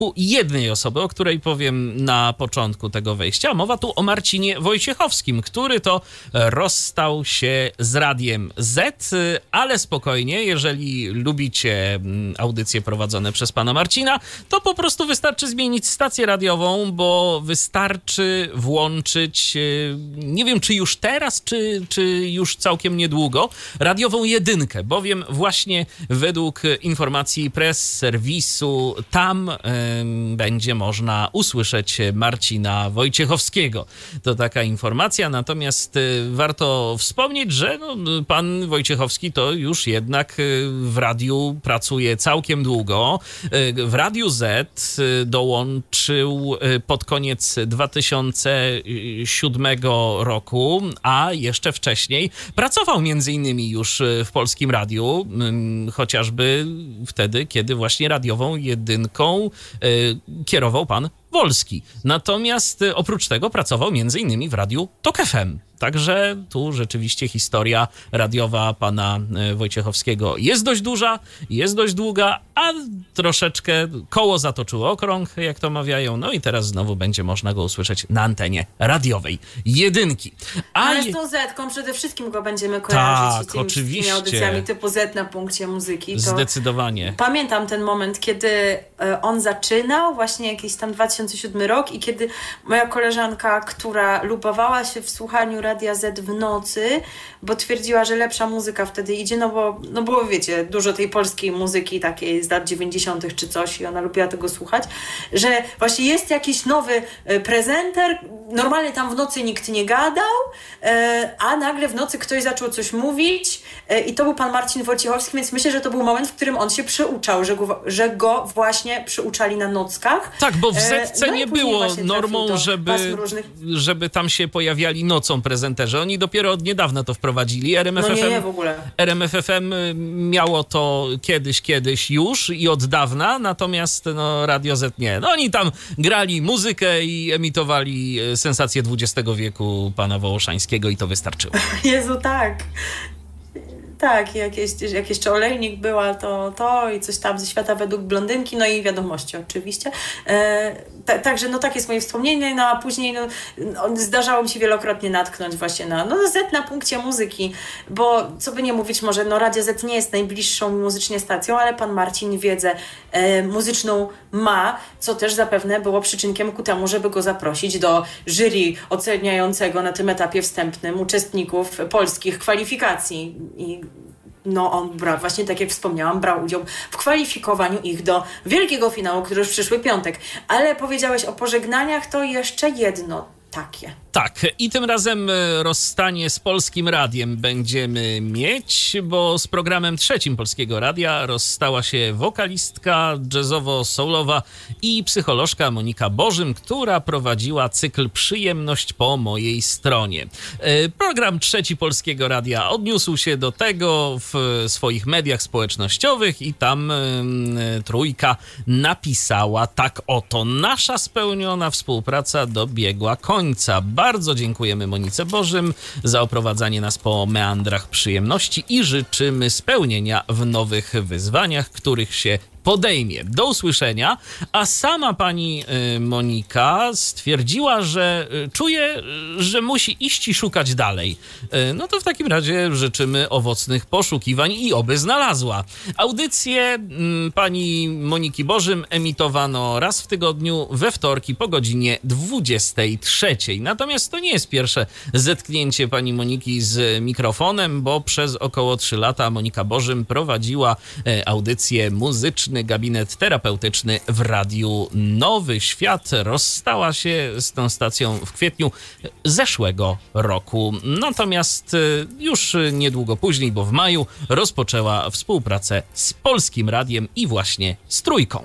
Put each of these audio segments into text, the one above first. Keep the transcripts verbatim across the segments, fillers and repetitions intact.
jednej osoby, o której powiem na początku tego wejścia. Mowa tu o Marcinie Wojciechowskim, który to rozstał się z Radiem Z, ale spokojnie, jeżeli lubicie audycje prowadzone przez pana Marcina, to po prostu wystarczy zmienić stację radiową, bo wystarczy włączyć, nie wiem czy już teraz, czy, czy już całkiem niedługo, radiową jedynkę, bowiem właśnie według informacji press serwisu tam będzie można usłyszeć Marcina Wojciechowskiego. To taka informacja, natomiast warto wspomnieć, że no, pan Wojciechowski to już jednak w radiu pracuje całkiem długo. W Radiu Z dołączył pod koniec dwa tysiące siódmego roku, a jeszcze wcześniej pracował między innymi już w Polskim Radiu, chociażby wtedy, kiedy właśnie radiową jedynką kierował pan Wolski. Natomiast oprócz tego pracował między innymi w Radiu Tok F M. Także tu rzeczywiście historia radiowa pana Wojciechowskiego jest dość duża, jest dość długa, a troszeczkę koło zatoczyło okrąg, jak to mawiają. No i teraz znowu będzie można go usłyszeć na antenie radiowej jedynki. A Ale z tą Zetką przede wszystkim go będziemy kojarzyć. Tak, oczywiście. Tymi audycjami typu Z na punkcie muzyki. To zdecydowanie. Pamiętam ten moment, kiedy on zaczynał, właśnie jakiś tam dwa tysiące siódmy rok i kiedy moja koleżanka, która lubowała się w słuchaniu Radia Z w nocy, bo twierdziła, że lepsza muzyka wtedy idzie, no bo, no bo wiecie, dużo tej polskiej muzyki takiej z lat dziewięćdziesiątych czy coś i ona lubiła tego słuchać, że właśnie jest jakiś nowy prezenter, normalnie tam w nocy nikt nie gadał, a nagle w nocy ktoś zaczął coś mówić i to był pan Marcin Wojciechowski, więc myślę, że to był moment, w którym on się przyuczał, że go, że go właśnie przyuczali na nockach. Tak, bo w Zetce no nie było normą, żeby, różnych... żeby tam się pojawiali nocą prezenterzy. Oni dopiero od niedawna to wprowadzili. R M F F M, no nie, nie, w ogóle. R M F F M miało to kiedyś, kiedyś już i od dawna, natomiast no, Radio Z nie. No oni tam grali muzykę i emitowali sensacje dwudziestego wieku pana Wołoszańskiego i to wystarczyło. Jezu, tak. Tak, jakieś, jak jeszcze Olejnik była, to to i coś tam ze świata według blondynki, no i wiadomości oczywiście. E, ta, także no takie jest moje wspomnienie, no a później no, zdarzało mi się wielokrotnie natknąć właśnie na no, Z na punkcie muzyki, bo co by nie mówić, może no Radio Z nie jest najbliższą muzycznie stacją, ale pan Marcin wiedzę e, muzyczną ma, co też zapewne było przyczynkiem ku temu, żeby go zaprosić do jury oceniającego na tym etapie wstępnym uczestników polskich kwalifikacji i no on brał, właśnie tak jak wspomniałam, brał udział w kwalifikowaniu ich do wielkiego finału, który już w przyszły piątek. Ale powiedziałeś o pożegnaniach, to jeszcze jedno takie. Tak, i tym razem rozstanie z Polskim Radiem będziemy mieć, bo z programem trzecim Polskiego Radia rozstała się wokalistka jazzowo-soulowa i psycholożka Monika Bożym, która prowadziła cykl Przyjemność po mojej stronie. Program trzeci Polskiego Radia odniósł się do tego w swoich mediach społecznościowych i tam trójka napisała tak oto: nasza spełniona współpraca dobiegła końca. Bardzo dziękujemy Monice Bożym za oprowadzanie nas po meandrach przyjemności i życzymy spełnienia w nowych wyzwaniach, których się podejmie. Do usłyszenia. A sama pani Monika stwierdziła, że czuje, że musi iść i szukać dalej. No to w takim razie życzymy owocnych poszukiwań i oby znalazła. Audycję pani Moniki Bożym emitowano raz w tygodniu we wtorki po godzinie dwudziestej trzeciej. Natomiast to nie jest pierwsze zetknięcie pani Moniki z mikrofonem, bo przez około trzy lata Monika Bożym prowadziła audycję muzyczną gabinet terapeutyczny w Radiu Nowy Świat. Rozstała się z tą stacją w kwietniu zeszłego roku. Natomiast już niedługo później, bo w maju, rozpoczęła współpracę z Polskim Radiem i właśnie z Trójką.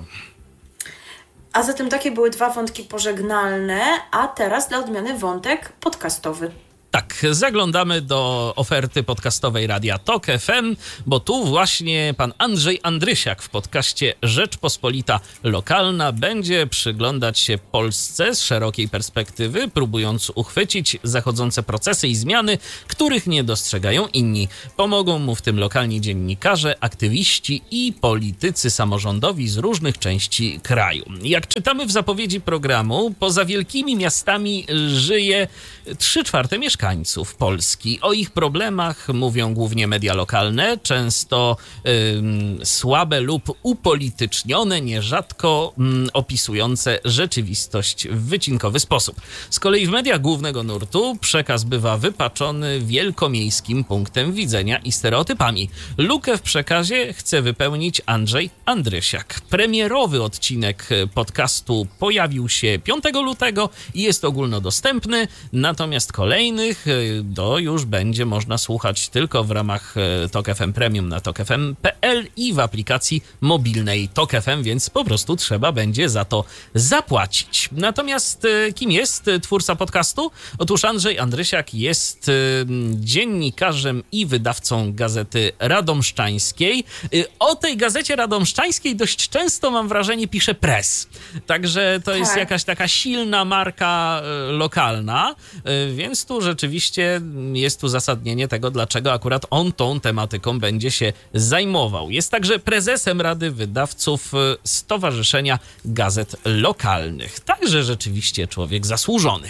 A zatem takie były dwa wątki pożegnalne, a teraz dla odmiany wątek podcastowy. Tak, zaglądamy do oferty podcastowej Radia Tok F M, bo tu właśnie pan Andrzej Andrysiak w podcaście Rzeczpospolita Lokalna będzie przyglądać się Polsce z szerokiej perspektywy, próbując uchwycić zachodzące procesy i zmiany, których nie dostrzegają inni. Pomogą mu w tym lokalni dziennikarze, aktywiści i politycy samorządowi z różnych części kraju. Jak czytamy w zapowiedzi programu, poza wielkimi miastami żyje trzy czwarte mieszkańców Polski. O ich problemach mówią głównie media lokalne, często ym, słabe lub upolitycznione, nierzadko ym, opisujące rzeczywistość w wycinkowy sposób. Z kolei w mediach głównego nurtu przekaz bywa wypaczony wielkomiejskim punktem widzenia i stereotypami. Lukę w przekazie chce wypełnić Andrzej Andrysiak. Premierowy odcinek podcastu pojawił się piątego lutego i jest ogólnodostępny, natomiast kolejnych to już będzie można słuchać tylko w ramach Tok F M Premium na tok f m kropka p l i w aplikacji mobilnej Tok F M, więc po prostu trzeba będzie za to zapłacić. Natomiast kim jest twórca podcastu? Otóż Andrzej Andrysiak jest dziennikarzem i wydawcą Gazety Radomszczańskiej. O tej Gazecie Radomszczańskiej dość często, mam wrażenie, pisze Press. Także to tak. jest jakaś taka silna marka lokalna, więc tu rzeczywiście jest uzasadnienie tego, dlaczego akurat on tą tematyką będzie się zajmował. Jest także prezesem Rady Wydawców Stowarzyszenia Gazet Lokalnych. Także rzeczywiście człowiek zasłużony.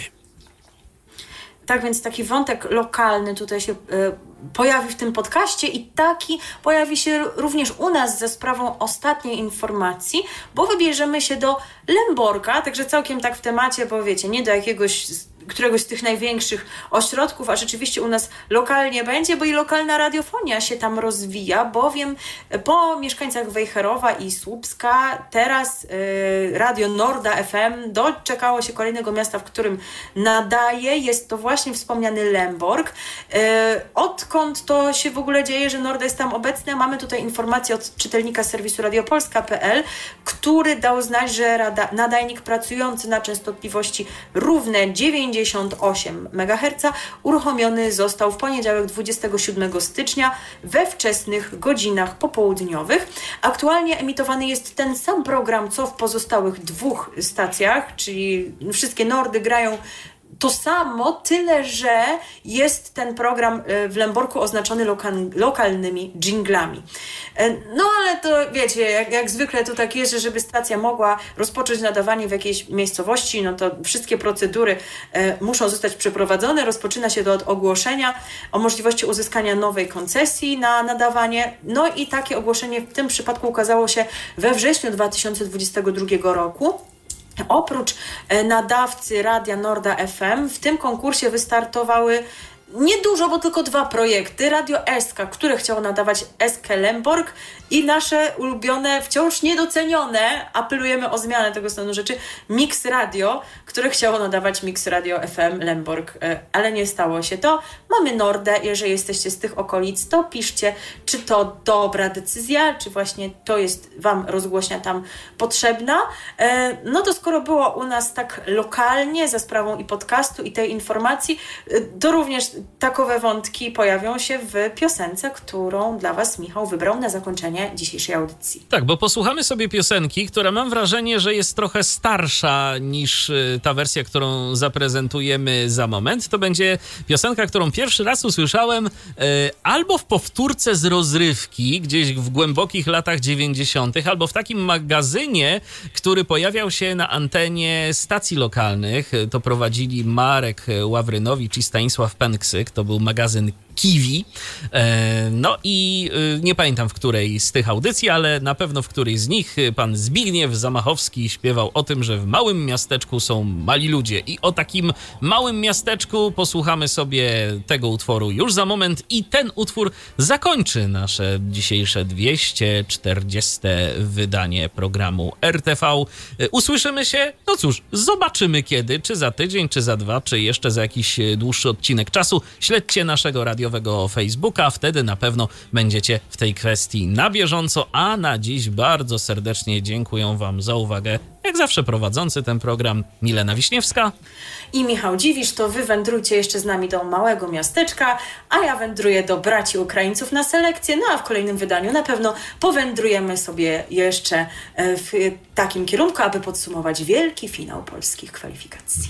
Tak, więc taki wątek lokalny tutaj się y, pojawi w tym podcaście i taki pojawi się również u nas za sprawą ostatniej informacji, bo wybierzemy się do Lęborka, także całkiem tak w temacie, bo wiecie, nie do jakiegoś któregoś z tych największych ośrodków, a rzeczywiście u nas lokalnie będzie, bo i lokalna radiofonia się tam rozwija, bowiem po mieszkańcach Wejherowa i Słupska teraz y, Radio Norda F M doczekało się kolejnego miasta, w którym nadaje. Jest to właśnie wspomniany Lęborg. Y, odkąd to się w ogóle dzieje, że Norda jest tam obecna? Mamy tutaj informację od czytelnika serwisu radiopolska kropka p l, który dał znać, że rada, nadajnik pracujący na częstotliwości równe dziewięćdziesiąt osiem megaherców uruchomiony został w poniedziałek dwudziestego siódmego stycznia we wczesnych godzinach popołudniowych. Aktualnie emitowany jest ten sam program, co w pozostałych dwóch stacjach, czyli wszystkie Nordy grają to samo, tyle że jest ten program w Lęborku oznaczony lokal, lokalnymi dżinglami. No ale to wiecie, jak, jak zwykle to tak jest, że żeby stacja mogła rozpocząć nadawanie w jakiejś miejscowości, no to wszystkie procedury e, muszą zostać przeprowadzone. Rozpoczyna się to od ogłoszenia o możliwości uzyskania nowej koncesji na nadawanie. No i takie ogłoszenie w tym przypadku ukazało się we wrześniu dwa tysiące dwudziestego drugiego roku. Oprócz nadawcy Radia Norda F M w tym konkursie wystartowały niedużo, bo tylko dwa projekty. Radio S K, które chciało nadawać S K Lęborg i nasze ulubione, wciąż niedocenione, apelujemy o zmianę tego stanu rzeczy, Mix Radio, które chciało nadawać Mix Radio F M Lęborg, ale nie stało się to. Mamy Nordę, jeżeli jesteście z tych okolic, to piszcie, czy to dobra decyzja, czy właśnie to jest Wam rozgłośnia tam potrzebna. No to skoro było u nas tak lokalnie, za sprawą i podcastu, i tej informacji, to również takowe wątki pojawią się w piosence, którą dla Was Michał wybrał na zakończenie dzisiejszej audycji. Tak, bo posłuchamy sobie piosenki, która mam wrażenie, że jest trochę starsza niż ta wersja, którą zaprezentujemy za moment. To będzie piosenka, którą pierwszy raz usłyszałem e, albo w powtórce z rozrywki, gdzieś w głębokich latach dziewięćdziesiątych, albo w takim magazynie, który pojawiał się na antenie stacji lokalnych. To prowadzili Marek Ławrynowicz i Stanisław Pęksyk. To był magazyn Kiwi. No i nie pamiętam w której z tych audycji, ale na pewno w której z nich pan Zbigniew Zamachowski śpiewał o tym, że w małym miasteczku są mali ludzie. I o takim małym miasteczku posłuchamy sobie tego utworu już za moment i ten utwór zakończy nasze dzisiejsze dwieście czterdzieste wydanie programu R T V. Usłyszymy się, no cóż, zobaczymy kiedy, czy za tydzień, czy za dwa, czy jeszcze za jakiś dłuższy odcinek czasu. Śledźcie naszego radio radiowego Facebooka. Wtedy na pewno będziecie w tej kwestii na bieżąco, a na dziś bardzo serdecznie dziękuję wam za uwagę. Jak zawsze prowadzący ten program Milena Wiśniewska i Michał Dziwisz. To wy wędrujcie jeszcze z nami do małego miasteczka, a ja wędruję do braci Ukraińców na selekcję, no a w kolejnym wydaniu na pewno powędrujemy sobie jeszcze w takim kierunku, aby podsumować wielki finał polskich kwalifikacji.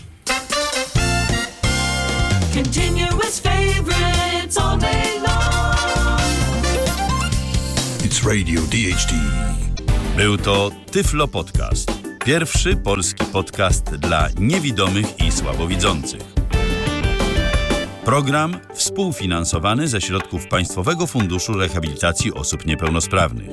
Continuous favorites all day long. It's Radio D H D. Był to Tyflo Podcast. Pierwszy polski podcast dla niewidomych i słabowidzących. Program współfinansowany ze środków Państwowego Funduszu Rehabilitacji Osób Niepełnosprawnych.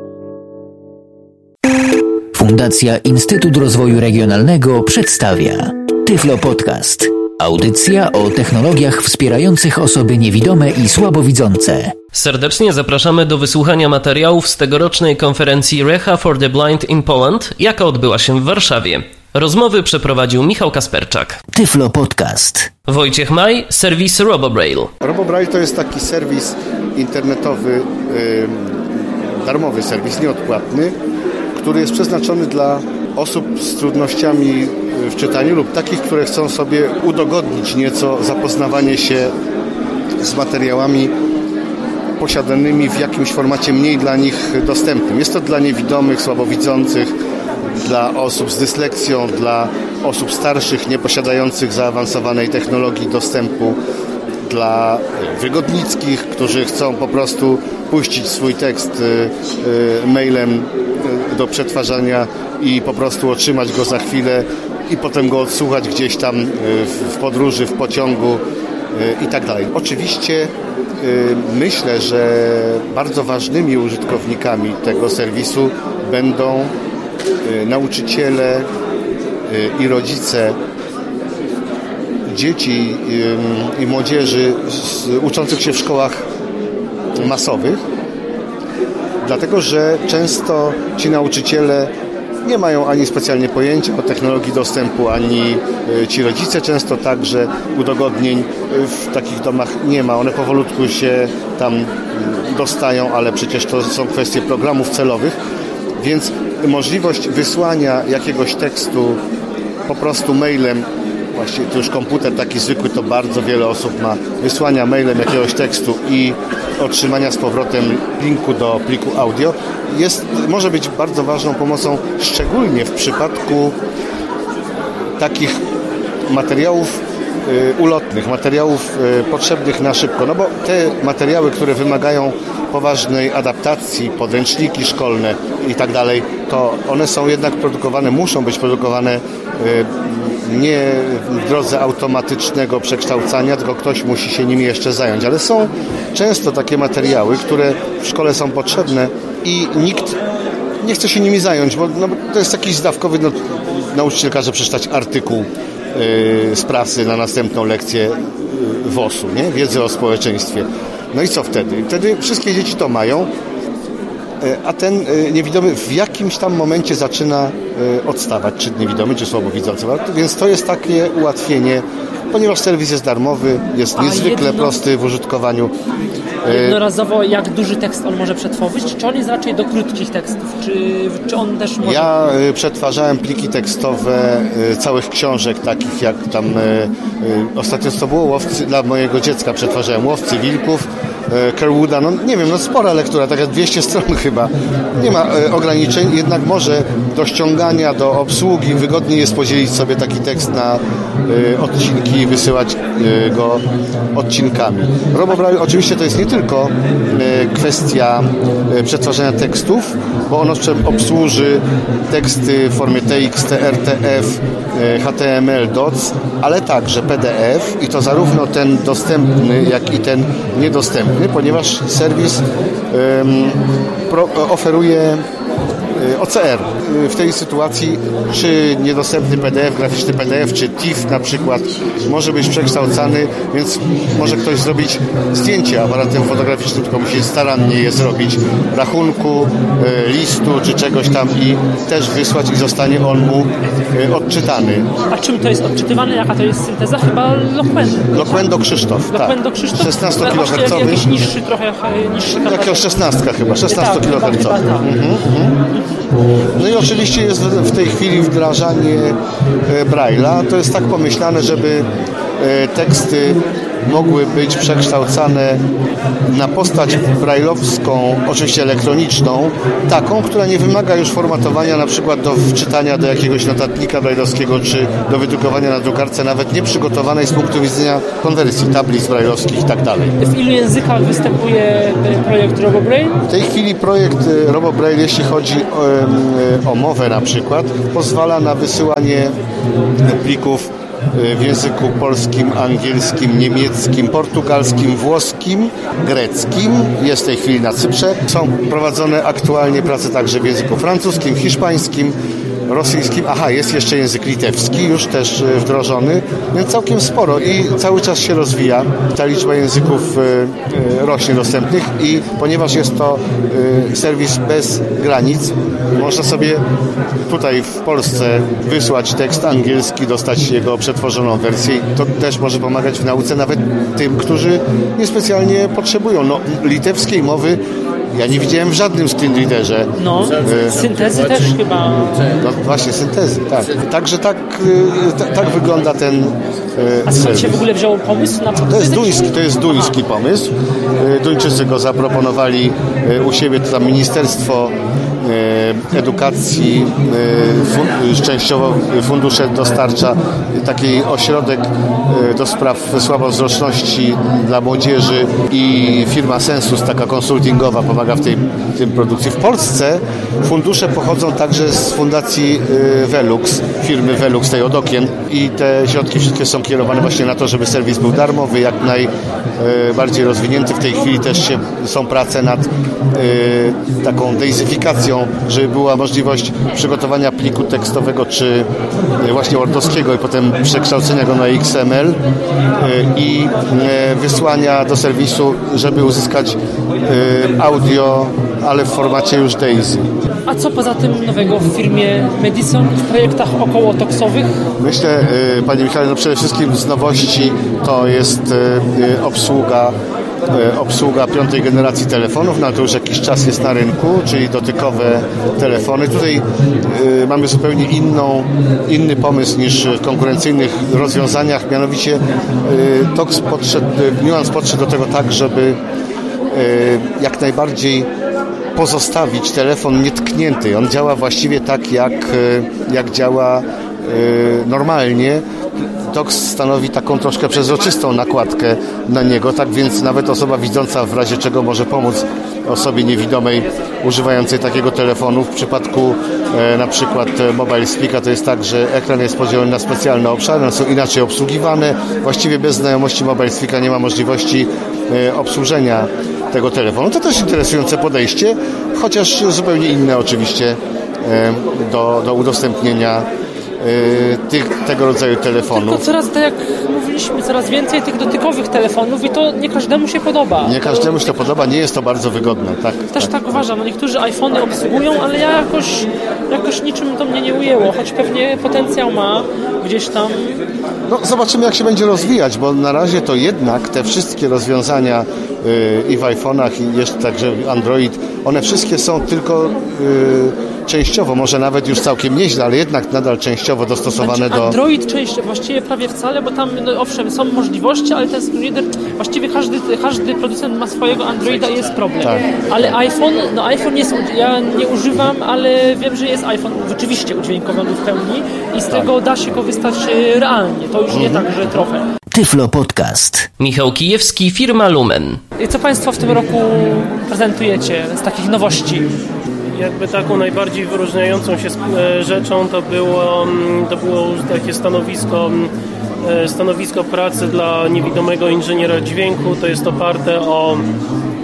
Fundacja Instytut Rozwoju Regionalnego przedstawia Tyflo Podcast. Audycja o technologiach wspierających osoby niewidome i słabowidzące. Serdecznie zapraszamy do wysłuchania materiałów z tegorocznej konferencji Reha for the Blind in Poland, jaka odbyła się w Warszawie. Rozmowy przeprowadził Michał Kasperczak. Tyflo Podcast. Wojciech Maj, serwis RoboBraille. RoboBraille to jest taki serwis internetowy, yy, darmowy serwis, nieodpłatny, który jest przeznaczony dla osób z trudnościami w czytaniu lub takich, które chcą sobie udogodnić nieco zapoznawanie się z materiałami posiadanymi w jakimś formacie mniej dla nich dostępnym. Jest to dla niewidomych, słabowidzących, dla osób z dysleksją, dla osób starszych, nieposiadających zaawansowanej technologii dostępu, dla wygodnickich, którzy chcą po prostu puścić swój tekst y, y, mailem y, do przetwarzania i po prostu otrzymać go za chwilę i potem go odsłuchać gdzieś tam y, w, w podróży, w pociągu y, i tak dalej. Oczywiście y, myślę, że bardzo ważnymi użytkownikami tego serwisu będą y, nauczyciele y, i rodzice dzieci i młodzieży uczących się w szkołach masowych, dlatego że często ci nauczyciele nie mają ani specjalnie pojęcia o technologii dostępu, ani ci rodzice często także udogodnień w takich domach nie ma. One powolutku się tam dostają, ale przecież to są kwestie programów celowych, więc możliwość wysłania jakiegoś tekstu po prostu mailem, właściwie to już komputer taki zwykły, to bardzo wiele osób ma, wysłania mailem jakiegoś tekstu i otrzymania z powrotem linku do pliku audio, jest, może być bardzo ważną pomocą, szczególnie w przypadku takich materiałów y, ulotnych, materiałów y, potrzebnych na szybko, no bo te materiały, które wymagają poważnej adaptacji, podręczniki szkolne i tak dalej, to one są jednak produkowane, muszą być produkowane y, nie w drodze automatycznego przekształcania, tylko ktoś musi się nimi jeszcze zająć. Ale są często takie materiały, które w szkole są potrzebne i nikt nie chce się nimi zająć, bo no, to jest jakiś zdawkowy, no, nauczyciel każe przeczytać artykuł yy, z prasy na następną lekcję yy, W O S-u, nie? Wiedzy o społeczeństwie. No i co wtedy? Wtedy wszystkie dzieci to mają, a ten niewidomy w jakimś tam momencie zaczyna odstawać, czy niewidomy, czy słabowidzący. Więc to jest takie ułatwienie, ponieważ serwis jest darmowy, jest niezwykle jedno... prosty w użytkowaniu. Jednorazowo jak duży tekst on może przetworzyć, czy on jest raczej do krótkich tekstów, czy, czy on też może... Ja przetwarzałem pliki tekstowe całych książek, takich jak tam ostatnio to było Łowcy, dla mojego dziecka przetwarzałem Łowcy Wilków, Kerwooda, no nie wiem, no spora lektura, taka dwieście stron chyba. Nie ma e, ograniczeń, jednak może do ściągania, do obsługi wygodniej jest podzielić sobie taki tekst na e, odcinki i wysyłać e, go odcinkami. RoboBraille oczywiście to jest nie tylko e, kwestia e, przetwarzania tekstów, bo ono obsłuży teksty w formie T X T, R T F, e, H T M L, D O C, ale także P D F i to zarówno ten dostępny, jak i ten niedostępny, ponieważ serwis um, pro, oferuje O C R. w tej sytuacji, czy niedostępny P D F, graficzny P D F, czy T I F na przykład może być przekształcany, więc może ktoś zrobić zdjęcie aparatem fotograficznym, tylko musi starannie je zrobić, rachunku, listu, czy czegoś tam i też wysłać i zostanie on mu odczytany. A czym to jest odczytywane? Jaka to jest synteza? Chyba Loquendo. Loquendo Krzysztof, Loquendo tak. Krzysztof? szesnastokilohercowy. Jakiś niższy trochę, niższy katalog. Jakiegoś szesnastka chyba, szesnastokilohercowy. Tak, tak. mhm, mhm. No i oczywiście jest w tej chwili wdrażanie Braille'a. To jest tak pomyślane, żeby teksty mogły być przekształcane na postać brajlowską, oczywiście elektroniczną, taką, która nie wymaga już formatowania na przykład do wczytania do jakiegoś notatnika brajlowskiego, czy do wydrukowania na drukarce, nawet nie przygotowanej z punktu widzenia konwersji tablic brajlowskich i tak dalej. W ilu językach występuje projekt RoboBraille? W tej chwili projekt RoboBraille, jeśli chodzi o, o mowę na przykład, pozwala na wysyłanie plików w języku polskim, angielskim, niemieckim, portugalskim, włoskim, greckim. Jest w tej chwili na Cyprze. Są prowadzone aktualnie prace także w języku francuskim, hiszpańskim, rosyjskim. Aha, jest jeszcze język litewski, już też wdrożony, więc całkiem sporo i cały czas się rozwija. Ta liczba języków rośnie dostępnych i ponieważ jest to serwis bez granic, można sobie tutaj w Polsce wysłać tekst angielski, dostać jego przetworzoną wersję i to też może pomagać w nauce nawet tym, którzy niespecjalnie potrzebują. No, litewskiej mowy ja nie widziałem w żadnym screenreaderze. No, e, syntezy też chyba. No właśnie, syntezy, tak. Także tak, t- tak wygląda ten e, A skąd się w ogóle wziął pomysł na to jest duński, to jest duński pomysł. E, Duńczycy go zaproponowali e, u siebie, to tam Ministerstwo e, Edukacji e, fun- częściowo fundusze dostarcza taki ośrodek e, do spraw słabowzroczności dla młodzieży i firma Sensus, taka konsultingowa, pomaga w tej tym produkcji. W Polsce fundusze pochodzą także z fundacji y, Velux, firmy Velux, tej od okien i te środki wszystkie są kierowane właśnie na to, żeby serwis był darmowy, jak najbardziej y, rozwinięty. W tej chwili też się, są prace nad y, taką deizyfikacją, żeby była możliwość przygotowania pliku tekstowego czy y, właśnie wordowskiego i potem przekształcenia go na X M L y, i y, wysłania do serwisu, żeby uzyskać y, audio, ale w formacie już DAISY. A co poza tym nowego w firmie Medison w projektach okołotoksowych? Myślę, Panie Michale, no przede wszystkim z nowości to jest obsługa obsługa piątej generacji telefonów, no to już jakiś czas jest na rynku, czyli dotykowe telefony. Tutaj y, mamy zupełnie inną, inny pomysł niż w konkurencyjnych rozwiązaniach, mianowicie y, Tox podszedł, Nuance podszedł do tego tak, żeby y, jak najbardziej pozostawić telefon nietknięty. On działa właściwie tak, jak, jak działa y, normalnie. Tox stanowi taką troszkę przezroczystą nakładkę na niego, tak więc nawet osoba widząca w razie czego może pomóc osobie niewidomej używającej takiego telefonu. W przypadku e, na przykład Mobile Speaka to jest tak, że ekran jest podzielony na specjalne obszary, one są inaczej obsługiwane. Właściwie bez znajomości Mobile Speaka nie ma możliwości e, obsłużenia tego telefonu. To też interesujące podejście, chociaż zupełnie inne oczywiście e, do, do udostępnienia Tych, tego rodzaju telefonów. Tylko coraz, tak jak mówiliśmy, coraz więcej tych dotykowych telefonów i to nie każdemu się podoba. Nie każdemu się to podoba, nie jest to bardzo wygodne. Tak, Też tak, tak uważam. No niektórzy iPhony obsługują, ale ja jakoś, jakoś niczym to mnie nie ujęło, choć pewnie potencjał ma gdzieś tam. No zobaczymy, jak się będzie rozwijać, bo na razie to jednak te wszystkie rozwiązania yy, i w iPhone'ach i jeszcze także Android, one wszystkie są tylko yy, częściowo, może nawet już całkiem nieźle, ale jednak nadal częściowo dostosowane znaczy, do... Android częściowo, właściwie prawie wcale, bo tam, no, owszem, są możliwości, ale ten screenreader, właściwie każdy, każdy producent ma swojego Androida i jest problem. Tak. Ale iPhone, no iPhone jest, ja nie używam, ale wiem, że jest iPhone rzeczywiście udźwiękowiony w pełni i z tak. tego da się korzystać realnie. To już mhm. nie tak, że trochę. Tyflo Podcast. Michał Kijewski, firma Lumen. I co Państwo w tym roku prezentujecie z takich nowości? Jakby taką najbardziej wyróżniającą się rzeczą to było, to było takie stanowisko, stanowisko pracy dla niewidomego inżyniera dźwięku. To jest oparte o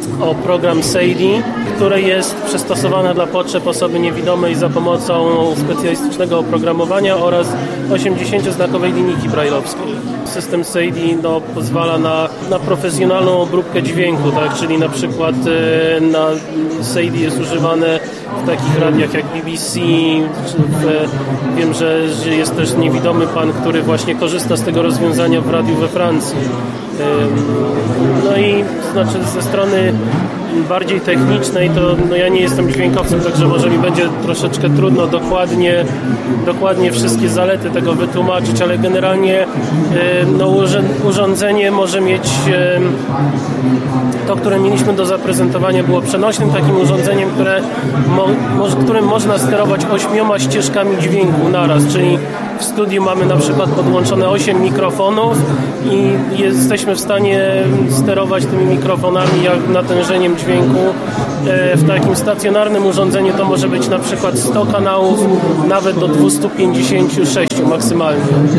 o program Sadie, które jest przystosowane dla potrzeb osoby niewidomej za pomocą specjalistycznego oprogramowania oraz osiemdziesięcioznakowej linijki brajlowskiej. System Sadie no, pozwala na, na profesjonalną obróbkę dźwięku, tak? Czyli na przykład e, na Sadie jest używane w takich radiach jak B B C. Czy w, wiem, że, że jest też niewidomy pan, który właśnie korzysta z tego rozwiązania w radiu we Francji. No i znaczy ze strony bardziej technicznej to no ja nie jestem dźwiękowcem, także może mi będzie troszeczkę trudno dokładnie, dokładnie wszystkie zalety tego wytłumaczyć, ale generalnie no, urządzenie może mieć to, które mieliśmy do zaprezentowania było przenośnym takim urządzeniem, które mo, mo, którym można sterować ośmioma ścieżkami dźwięku naraz, czyli w studiu mamy na przykład podłączone osiem mikrofonów i jesteśmy w stanie sterować tymi mikrofonami jak natężeniem dźwięku. W takim stacjonarnym urządzeniu to może być na przykład sto kanałów, nawet do dwieście pięćdziesiąt sześć maksymalnie.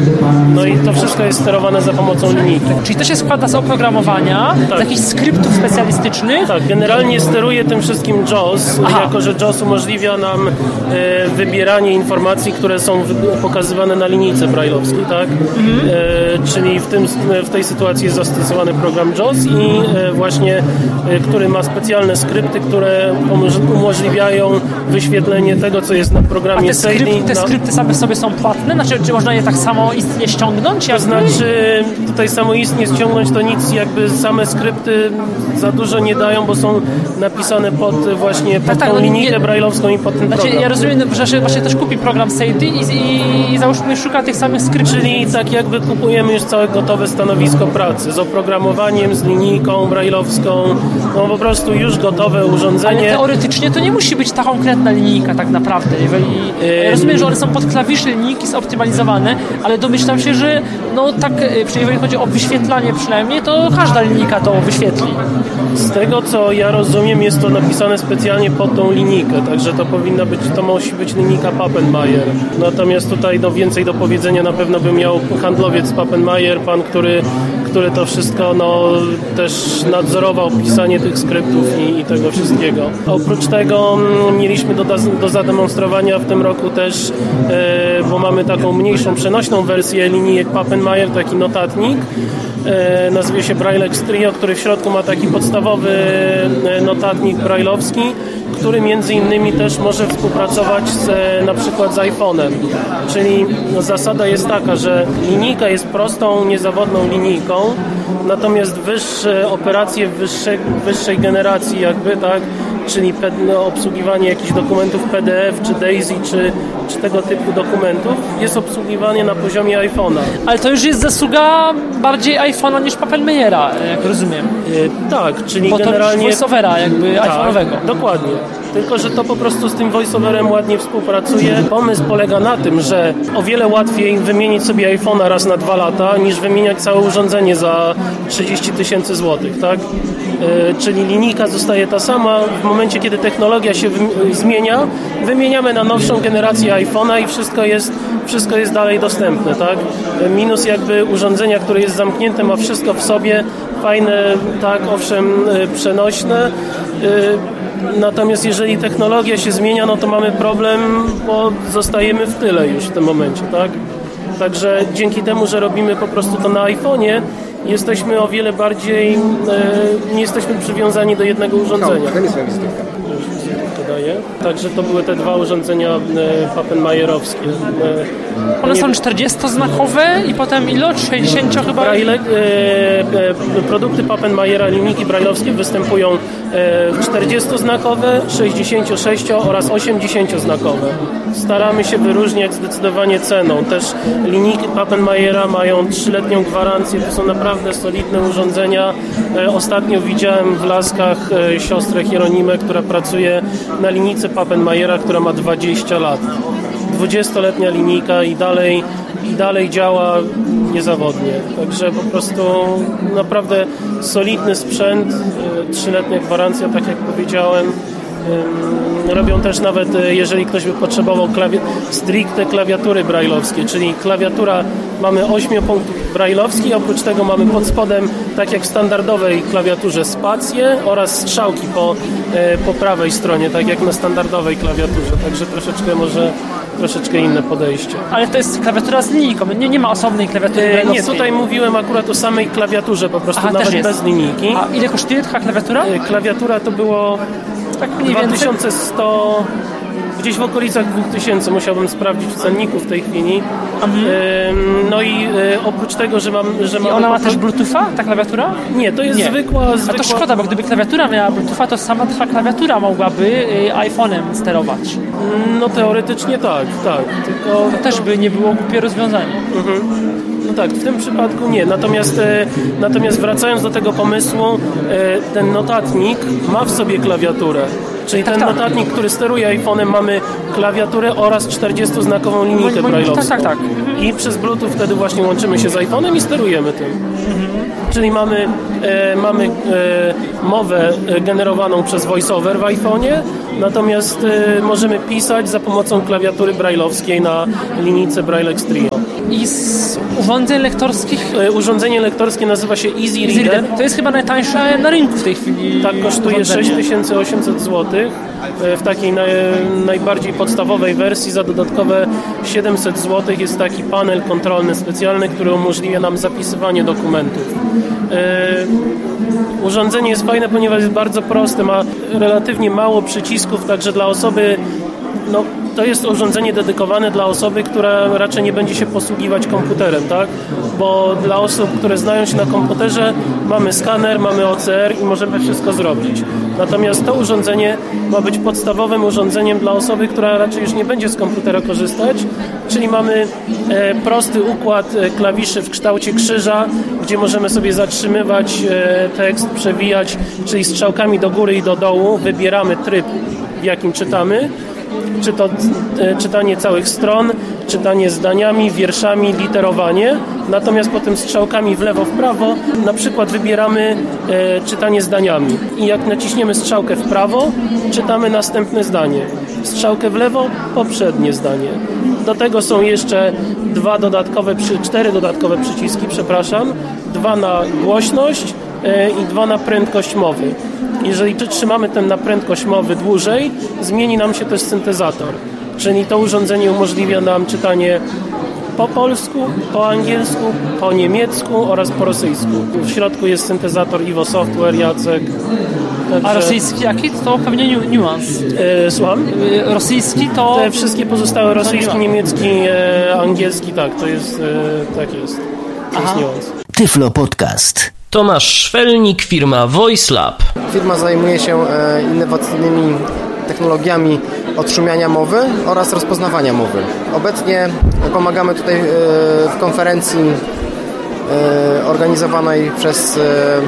No i to wszystko jest sterowane za pomocą linijki. Czyli to się składa z oprogramowania, tak. Z jakichś skryptów specjalistycznych? Tak, generalnie steruje tym wszystkim J A W S, Aha. jako że J A W S umożliwia nam e, wybieranie informacji, które są pokazywane na linijce brajlowskiej, tak? Mhm. E, czyli w, tym, w tej sytuacji jest zastosowany program J A W S i e, właśnie, e, który ma specjalne skrypty, które umożliwiają wyświetlenie tego, co jest na programie Sadie. Te na... skrypty same w sobie są płatne? Znaczy, czy można je tak samoistnie ściągnąć? To znaczy, tutaj samoistnie ściągnąć to nic, jakby same skrypty za dużo nie dają, bo są napisane pod właśnie pod tak, tą tak, linijkę nie... brajlowską i pod ten znaczy, program. Ja rozumiem, że właśnie też kupi program Sadie i, i, i załóżmy szuka tych samych skryptów. Czyli tak jakby kupujemy już całe gotowe stanowisko pracy z oprogramowaniem, z linijką brajlowską, no po prostu już gotowe urządzenie. Ale teoretycznie to nie musi być ta konkretna linijka tak naprawdę. Jeżeli, yy... Rozumiem, że one są pod klawisze linijki zoptymalizowane, ale domyślam się, że no tak, jeżeli chodzi o wyświetlanie przynajmniej, to każda linijka to wyświetli. Z tego, co ja rozumiem, jest to napisane specjalnie pod tą linijkę, także to powinna być, to musi być linijka Pappenmayer. Natomiast tutaj no, więcej do powiedzenia na pewno by miał handlowiec Pappenmayer, pan, który, który to wszystko no, też nadzorował pisanie tych skryptów i, i tego wszystkiego. Oprócz tego m, mieliśmy do, do zademonstrowania w tym roku też, e, bo mamy taką mniejszą, przenośną wersję linijek Pappenmayer, taki notatnik, e, nazwie się Braillex Trio, który w środku ma taki podstawowy notatnik brajlowski, który między innymi też może współpracować z, na przykład z iPhone'em. Czyli no, zasada jest taka, że linijka jest prostą, niezawodną linijką, natomiast wyższe operacje wyższej, wyższej generacji jakby, tak, czyli no, obsługiwanie jakichś dokumentów P D F, czy DAISY, czy, czy tego typu dokumentów, jest obsługiwanie na poziomie iPhone'a. Ale to już jest zasługa bardziej iPhone'a niż Pappenmayera, jak rozumiem. Yy, tak, czyli bo generalnie... to już voiceovera jakby tak, iPhone'owego. Dokładnie. Tylko że to po prostu z tym voiceoverem ładnie współpracuje. Pomysł polega na tym, że o wiele łatwiej wymienić sobie iPhone'a raz na dwa lata, niż wymieniać całe urządzenie za trzydzieści tysięcy złotych, tak? Yy, czyli linijka zostaje ta sama. W momencie, kiedy technologia się wy- zmienia, wymieniamy na nowszą generację iPhone'a i wszystko jest, wszystko jest dalej dostępne, tak? Minus jakby urządzenia, które jest zamknięte, ma wszystko w sobie, fajne, tak, owszem, yy, przenośne. Yy, Natomiast jeżeli technologia się zmienia, no to mamy problem, bo zostajemy w tyle już w tym momencie, tak? Także dzięki temu, że robimy po prostu to na iPhone'ie, jesteśmy o wiele bardziej, e, nie jesteśmy przywiązani do jednego urządzenia. Daje. Także to były te dwa urządzenia e, Pappenmayerowskie. E, One są czterdziestoznakowe i potem ilo? sześćdziesiąt chyba? Braille, e, e, produkty Pappenmayera, linijki brajlowskie występują e, czterdziestoznakowe, sześćdziesiąt sześć oraz osiemdziesięcioznakowe. Staramy się wyróżniać zdecydowanie ceną. Też linijki Pappenmayera mają trzyletnią gwarancję. To są naprawdę solidne urządzenia. E, ostatnio widziałem w Laskach e, siostrę Hieronimę, która pracuje na linijce Pappenmayera, która ma dwadzieścia lat. dwudziestoletnia linijka i dalej, i dalej działa niezawodnie. Także po prostu naprawdę solidny sprzęt, trzyletnia gwarancja, tak jak powiedziałem. robią też nawet, jeżeli ktoś by potrzebował klawi- stricte klawiatury brajlowskie, czyli klawiatura, mamy ośmiu punktów brajlowski, oprócz tego mamy pod spodem, tak jak w standardowej klawiaturze, spację oraz strzałki po, po prawej stronie, tak jak na standardowej klawiaturze, także troszeczkę może troszeczkę inne podejście. Ale to jest klawiatura z linijką, nie, nie ma osobnej klawiatury e, Nie, tutaj mówiłem akurat o samej klawiaturze, po prostu. Aha, nawet bez linijki. A ile kosztuje taka klawiatura? E, klawiatura to było tak mniej dwa tysiące sto, gdzieś w okolicach dwa tysiące, musiałbym sprawdzić w cenniku w tej chwili. Mhm. E, no i e, oprócz tego, że mam... Że I ona ma też Bluetootha, ta klawiatura? Nie, to jest Nie. zwykła, zwykła... A to szkoda, bo gdyby klawiatura miała Bluetootha, to sama ta klawiatura mogłaby y, iPhone'em sterować. No teoretycznie tak, tak. Tylko to też by nie było głupie rozwiązanie. Mhm. No tak, w tym przypadku nie. Natomiast, e, natomiast wracając do tego pomysłu, e, ten notatnik ma w sobie klawiaturę. Czyli tak, ten tak. notatnik, który steruje iPhone'em, mamy klawiaturę oraz czterdziestoznakową linijkę brajlowską. Tak, tak, tak. I przez Bluetooth wtedy właśnie łączymy się z iPhone'em i sterujemy tym. Mhm. Czyli mamy, e, mamy e, mowę generowaną przez VoiceOver w iPhone'ie, natomiast e, możemy pisać za pomocą klawiatury brajlowskiej na linijce Braillex Trio. I z urządzeń lektorskich? E, urządzenie lektorskie nazywa się Easy Reader. Easy Reader. To jest chyba najtańsze na rynku w tej chwili. Tak, kosztuje sześć tysięcy osiemset złotych. W takiej naj, najbardziej podstawowej wersji za dodatkowe siedemset złotych jest taki panel kontrolny specjalny, który umożliwia nam zapisywanie dokumentów. Yy, urządzenie jest fajne, ponieważ jest bardzo proste, ma relatywnie mało przycisków, także dla osoby, no, to jest urządzenie dedykowane dla osoby, która raczej nie będzie się posługiwać komputerem, tak? Bo dla osób, które znają się na komputerze, mamy skaner, mamy O C R i możemy wszystko zrobić. Natomiast to urządzenie ma być podstawowym urządzeniem dla osoby, która raczej już nie będzie z komputera korzystać, czyli mamy e, prosty układ e, klawiszy w kształcie krzyża, gdzie możemy sobie zatrzymywać e, tekst, przewijać, czyli strzałkami do góry i do dołu wybieramy tryb, w jakim czytamy. Czy to e, czytanie całych stron, czytanie zdaniami, wierszami, literowanie. Natomiast potem strzałkami w lewo, w prawo na przykład wybieramy e, czytanie zdaniami. I jak naciśniemy strzałkę w prawo, czytamy następne zdanie. Strzałkę w lewo, poprzednie zdanie. Do tego są jeszcze dwa dodatkowe, cztery dodatkowe przyciski, przepraszam. Dwa na głośność e, i dwa na prędkość mowy. Jeżeli trzymamy ten na prędkość mowy dłużej, zmieni nam się też syntezator. Czyli to urządzenie umożliwia nam czytanie po polsku, po angielsku, po niemiecku oraz po rosyjsku. W środku jest syntezator Iwo Software, Jacek. Także... A rosyjski jaki? To pewnie niuans. E, słucham? E, rosyjski to... Te wszystkie pozostałe, rosyjski, niemiecki, e, angielski, tak, to jest, e, tak jest. To jest niuans. Tyflo Podcast. Tomasz Szwelnik, firma VoiceLab. Firma zajmuje się e, innowacyjnymi technologiami odszumiania mowy oraz rozpoznawania mowy. Obecnie pomagamy tutaj e, w konferencji e, organizowanej przez, e,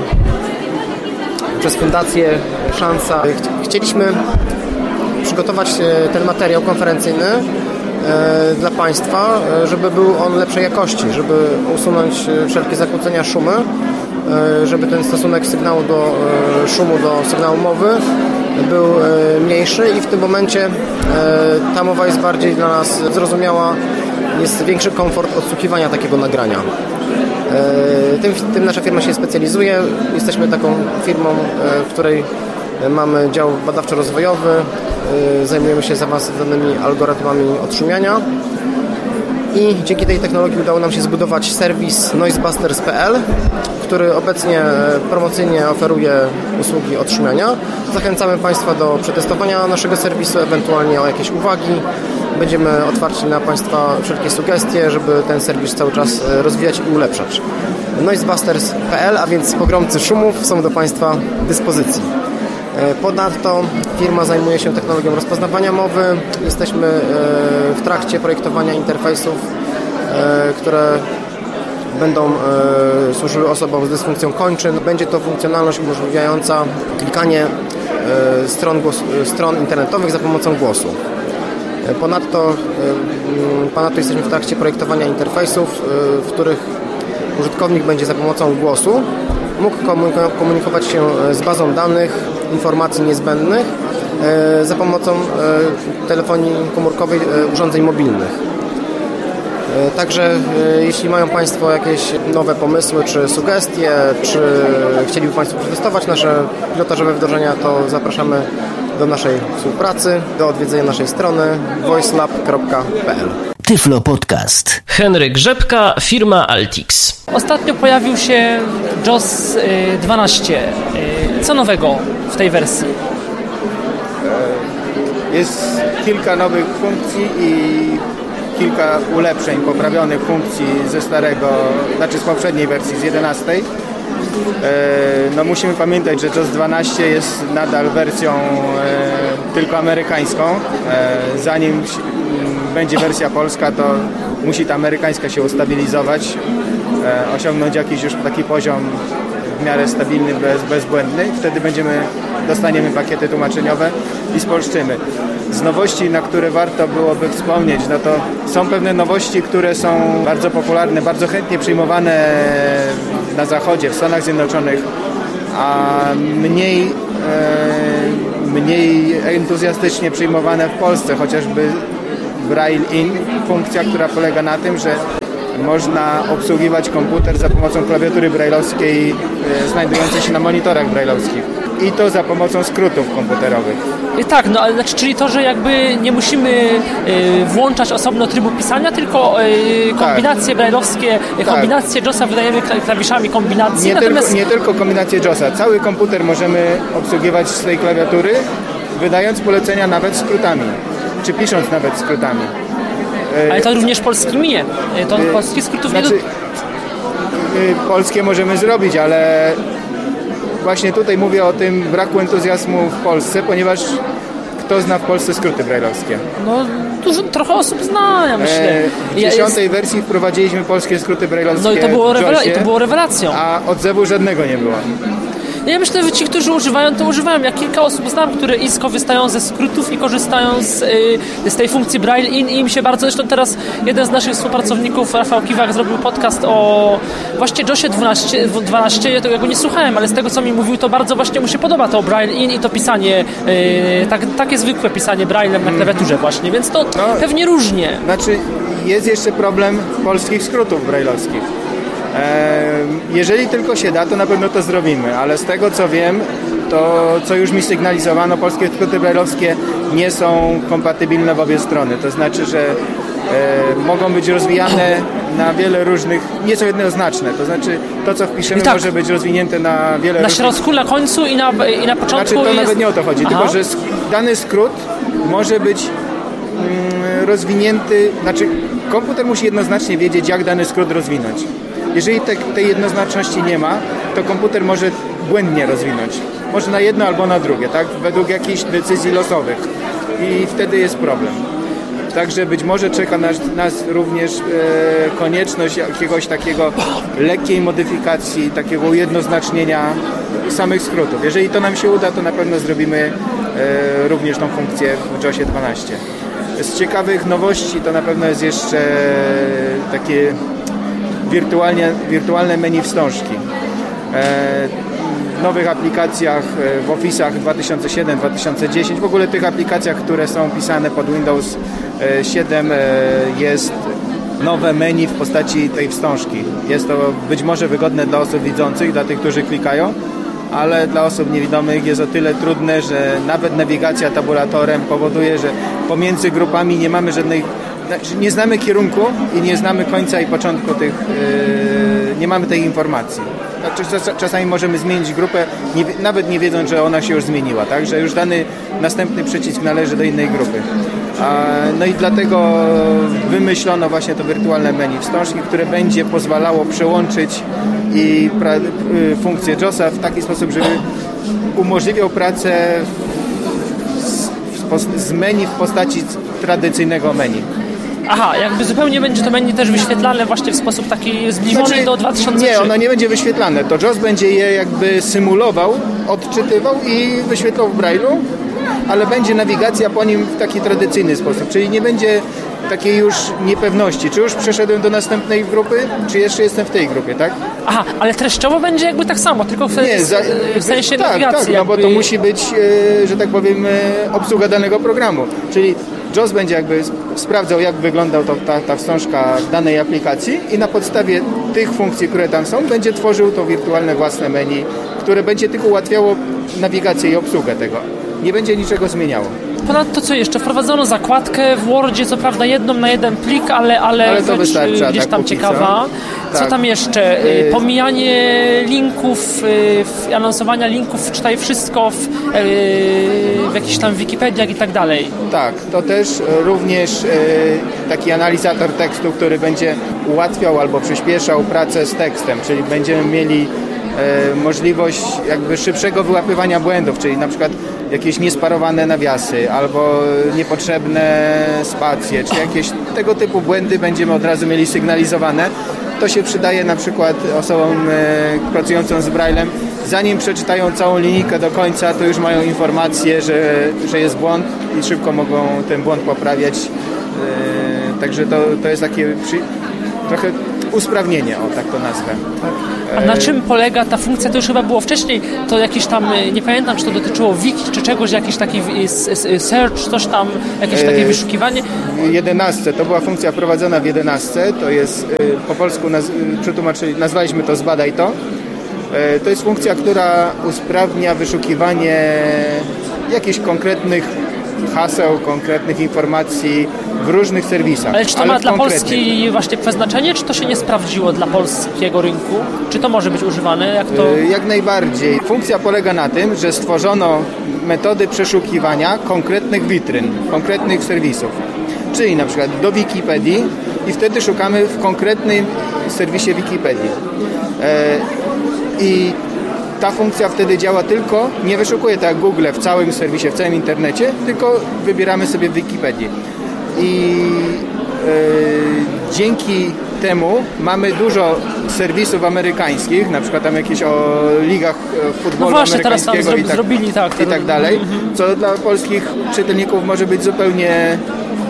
przez Fundację Szansa. Chcieliśmy przygotować ten materiał konferencyjny e, dla Państwa, żeby był on lepszej jakości, żeby usunąć wszelkie zakłócenia szumy, żeby ten stosunek sygnału do szumu do sygnału mowy był mniejszy i w tym momencie ta mowa jest bardziej dla nas zrozumiała, jest większy komfort odsłuchiwania takiego nagrania. Tym, tym nasza firma się specjalizuje. Jesteśmy taką firmą, w której mamy dział badawczo-rozwojowy, zajmujemy się zaawansowanymi algorytmami odszumiania. I dzięki tej technologii udało nam się zbudować serwis noisebusters kropka p l, który obecnie promocyjnie oferuje usługi odszumiania. Zachęcamy Państwa do przetestowania naszego serwisu, ewentualnie o jakieś uwagi. Będziemy otwarci na Państwa wszelkie sugestie, żeby ten serwis cały czas rozwijać i ulepszać. noisebusters kropka p l, a więc pogromcy szumów, są do Państwa dyspozycji. Ponadto firma zajmuje się technologią rozpoznawania mowy. Jesteśmy w trakcie projektowania interfejsów, które będą służyły osobom z dysfunkcją kończyn. Będzie to funkcjonalność umożliwiająca klikanie stron, stron internetowych za pomocą głosu. Ponadto, ponadto jesteśmy w trakcie projektowania interfejsów, w których użytkownik będzie za pomocą głosu mógł komunikować się z bazą danych, informacji niezbędnych za pomocą telefonii komórkowej, urządzeń mobilnych. Także jeśli mają Państwo jakieś nowe pomysły czy sugestie, czy chcieliby Państwo przetestować nasze pilotażowe wdrożenia, to zapraszamy do naszej współpracy, do odwiedzenia naszej strony voicelab kropka p l. Tyflo Podcast. Henryk Rzepka, firma Altix. Ostatnio pojawił się J O S dwanaście. Co nowego w tej wersji? Jest kilka nowych funkcji i kilka ulepszeń, poprawionych funkcji ze starego, znaczy z poprzedniej wersji, z jedenastej. No musimy pamiętać, że J O S dwanaście jest nadal wersją tylko amerykańską. Zanim będzie wersja polska, to musi ta amerykańska się ustabilizować, osiągnąć jakiś już taki poziom w miarę stabilny, bez, bezbłędny. Wtedy będziemy, dostaniemy pakiety tłumaczeniowe i spolszczymy. Z nowości, na które warto byłoby wspomnieć, no to są pewne nowości, które są bardzo popularne, bardzo chętnie przyjmowane na Zachodzie, w Stanach Zjednoczonych, a mniej, e, mniej entuzjastycznie przyjmowane w Polsce, chociażby Braille In, funkcja, która polega na tym, że można obsługiwać komputer za pomocą klawiatury braille'owskiej e, znajdującej się na monitorach braille'owskich. I to za pomocą skrótów komputerowych. I tak, no ale znaczy, czyli to, że jakby nie musimy y, włączać osobno trybu pisania, tylko y, kombinacje tak. braille'owskie, tak. kombinacje J O S-a wydajemy klawiszami kombinacji. Nie, natomiast... tylko, nie tylko kombinacje J O S-a. Cały komputer możemy obsługiwać z tej klawiatury, wydając polecenia nawet skrótami, czy pisząc nawet skrótami. Ale to również polskimi nie. To polskich skrótów znaczy, nie... Polskie możemy zrobić, ale właśnie tutaj mówię o tym braku entuzjazmu w Polsce, ponieważ kto zna w Polsce skróty braille'owskie? No, dużo, trochę osób zna, ja myślę. W dziesiątej jest... wersji wprowadziliśmy polskie skróty braille'owskie. No i to było, rewela- i to było rewelacją. A odzewu żadnego nie było. Ja myślę, że ci, którzy używają, to używają. Ja kilka osób znam, które i skorzystają ze skrótów i korzystają z, y, z tej funkcji Braille In i im się bardzo, zresztą teraz jeden z naszych współpracowników, Rafał Kiwak, zrobił podcast o właśnie J O S ie dwanaście, ja tego nie słuchałem, ale z tego, co mi mówił, to bardzo właśnie mu się podoba to Braille In i to pisanie, y, tak, takie zwykłe pisanie Braille'em na klawiaturze właśnie, więc to no, pewnie różnie. Znaczy, jest jeszcze problem polskich skrótów braille'owskich. Jeżeli tylko się da, to na pewno to zrobimy, ale z tego co wiem, to co już mi sygnalizowano, polskie skróty braille'owskie nie są kompatybilne w obie strony. To znaczy, że e, mogą być rozwijane na wiele różnych, nie są jednoznaczne. To znaczy, to co wpiszemy tak. może być rozwinięte na wiele na różnych... Na środku, na końcu i na, i na początku. Znaczy, to jest... nawet nie o to chodzi, Aha. tylko że dany skrót może być mm, rozwinięty, znaczy komputer musi jednoznacznie wiedzieć, jak dany skrót rozwinąć. Jeżeli te, tej jednoznaczności nie ma, to komputer może błędnie rozwinąć. Może na jedno albo na drugie, tak? Według jakichś decyzji losowych. I wtedy jest problem. Także być może czeka nas, nas również e, konieczność jakiegoś takiego lekkiej modyfikacji, takiego ujednoznacznienia samych skrótów. Jeżeli to nam się uda, to na pewno zrobimy e, również tą funkcję w J O S ie dwanaście. Z ciekawych nowości to na pewno jest jeszcze takie wirtualnie, wirtualne menu wstążki. W nowych aplikacjach, w Office'ach dwa tysiące siedem dwa tysiące dziesięć, w ogóle tych aplikacjach, które są pisane pod Windows siedem, jest nowe menu w postaci tej wstążki. Jest to być może wygodne dla osób widzących, dla tych, którzy klikają, ale dla osób niewidomych jest o tyle trudne, że nawet nawigacja tabulatorem powoduje, że pomiędzy grupami nie mamy żadnej, nie znamy kierunku i nie znamy końca i początku tych, yy, nie mamy tej informacji. Czasami możemy zmienić grupę, nie, nawet nie wiedząc, że ona się już zmieniła, tak? Że już dany następny przycisk należy do innej grupy. A, no i dlatego wymyślono właśnie to wirtualne menu wstążki, które będzie pozwalało przełączyć i pra, y, funkcję J O S-a w taki sposób, żeby umożliwiał pracę z, w, z menu w postaci tradycyjnego menu. Aha, jakby zupełnie będzie to menu też wyświetlane właśnie w sposób taki zbliżony znaczy, do dwa tysiące trzy. Nie, ono nie będzie wyświetlane. To J O S będzie je jakby symulował, odczytywał i wyświetlał w Braille'u, ale będzie nawigacja po nim w taki tradycyjny sposób, czyli nie będzie takiej już niepewności, czy już przeszedłem do następnej grupy, czy jeszcze jestem w tej grupie, tak? Aha, ale treściowo będzie jakby tak samo, tylko w, Nie, za, w sensie tak, nawigacji. Tak, no bo to musi być, e, że tak powiem, e, obsługa danego programu, czyli J O S będzie jakby sprawdzał, jak wyglądał to, ta, ta wstążka danej aplikacji i na podstawie tych funkcji, które tam są, będzie tworzył to wirtualne własne menu, które będzie tylko ułatwiało nawigację i obsługę tego. Nie będzie niczego zmieniało. Ponadto co jeszcze? Wprowadzono zakładkę w Wordzie, co prawda jedną na jeden plik, ale, ale, ale to wystarcza, gdzieś tak, tam ciekawa. Co tak. tam jeszcze? Pomijanie linków, anonsowania linków, czytaj wszystko w, w jakichś tam Wikipediach i tak dalej. Tak, to też również taki analizator tekstu, który będzie ułatwiał albo przyspieszał pracę z tekstem, czyli będziemy mieli możliwość jakby szybszego wyłapywania błędów, czyli na przykład jakieś niesparowane nawiasy albo niepotrzebne spacje, czy jakieś tego typu błędy będziemy od razu mieli sygnalizowane. To się przydaje na przykład osobom e, pracującym z Braillem. Zanim przeczytają całą linijkę do końca, to już mają informację, że, że jest błąd i szybko mogą ten błąd poprawiać. E, także to, to jest takie przy, trochę usprawnienie, o tak to nazwę. A na czym polega ta funkcja? To już chyba było wcześniej, to jakieś tam, nie pamiętam, czy to dotyczyło wiki, czy czegoś, jakiś taki search, coś tam, jakieś takie wyszukiwanie? W jedenastce, to była funkcja wprowadzona w jedenastce, to jest po polsku naz- przetłumaczyli, nazwaliśmy to Zbadaj to. To jest funkcja, która usprawnia wyszukiwanie jakichś konkretnych haseł, konkretnych informacji w różnych serwisach. Ale czy to ale ma dla konkretnych. Polski właśnie przeznaczenie, czy to się nie sprawdziło dla polskiego rynku? Czy to może być używane? Jak to... Jak najbardziej. Funkcja polega na tym, że stworzono metody przeszukiwania konkretnych witryn, konkretnych serwisów. Czyli na przykład do Wikipedii i wtedy szukamy w konkretnym serwisie Wikipedii. E, I ta funkcja wtedy działa tylko, nie wyszukuje tak jak Google w całym serwisie, w całym internecie, tylko wybieramy sobie Wikipedię. I e, dzięki temu mamy dużo serwisów amerykańskich, na przykład tam jakieś o ligach futbolu no właśnie, amerykańskiego teraz tam i, tak, zrobili, tak, i tak dalej, co dla polskich czytelników może być zupełnie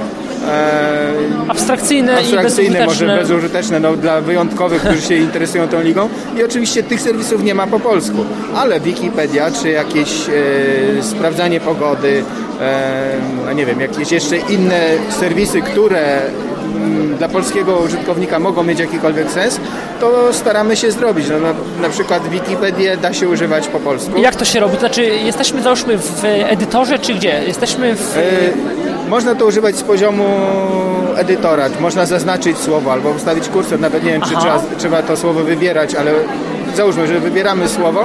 abstrakcyjne, abstrakcyjne i może bezużyteczne no, dla wyjątkowych, którzy się interesują tą ligą i oczywiście tych serwisów nie ma po polsku, ale Wikipedia czy jakieś e, sprawdzanie pogody, e, no nie wiem, jakieś jeszcze inne serwisy, które m, dla polskiego użytkownika mogą mieć jakikolwiek sens, to staramy się zrobić. No, na, na przykład Wikipedię da się używać po polsku. I jak to się robi? To znaczy jesteśmy załóżmy w edytorze, czy gdzie? Jesteśmy w... E, Można to używać z poziomu edytora. Można zaznaczyć słowo albo ustawić kursor. Nawet nie wiem, czy trzeba, trzeba to słowo wybierać, ale załóżmy, że wybieramy słowo,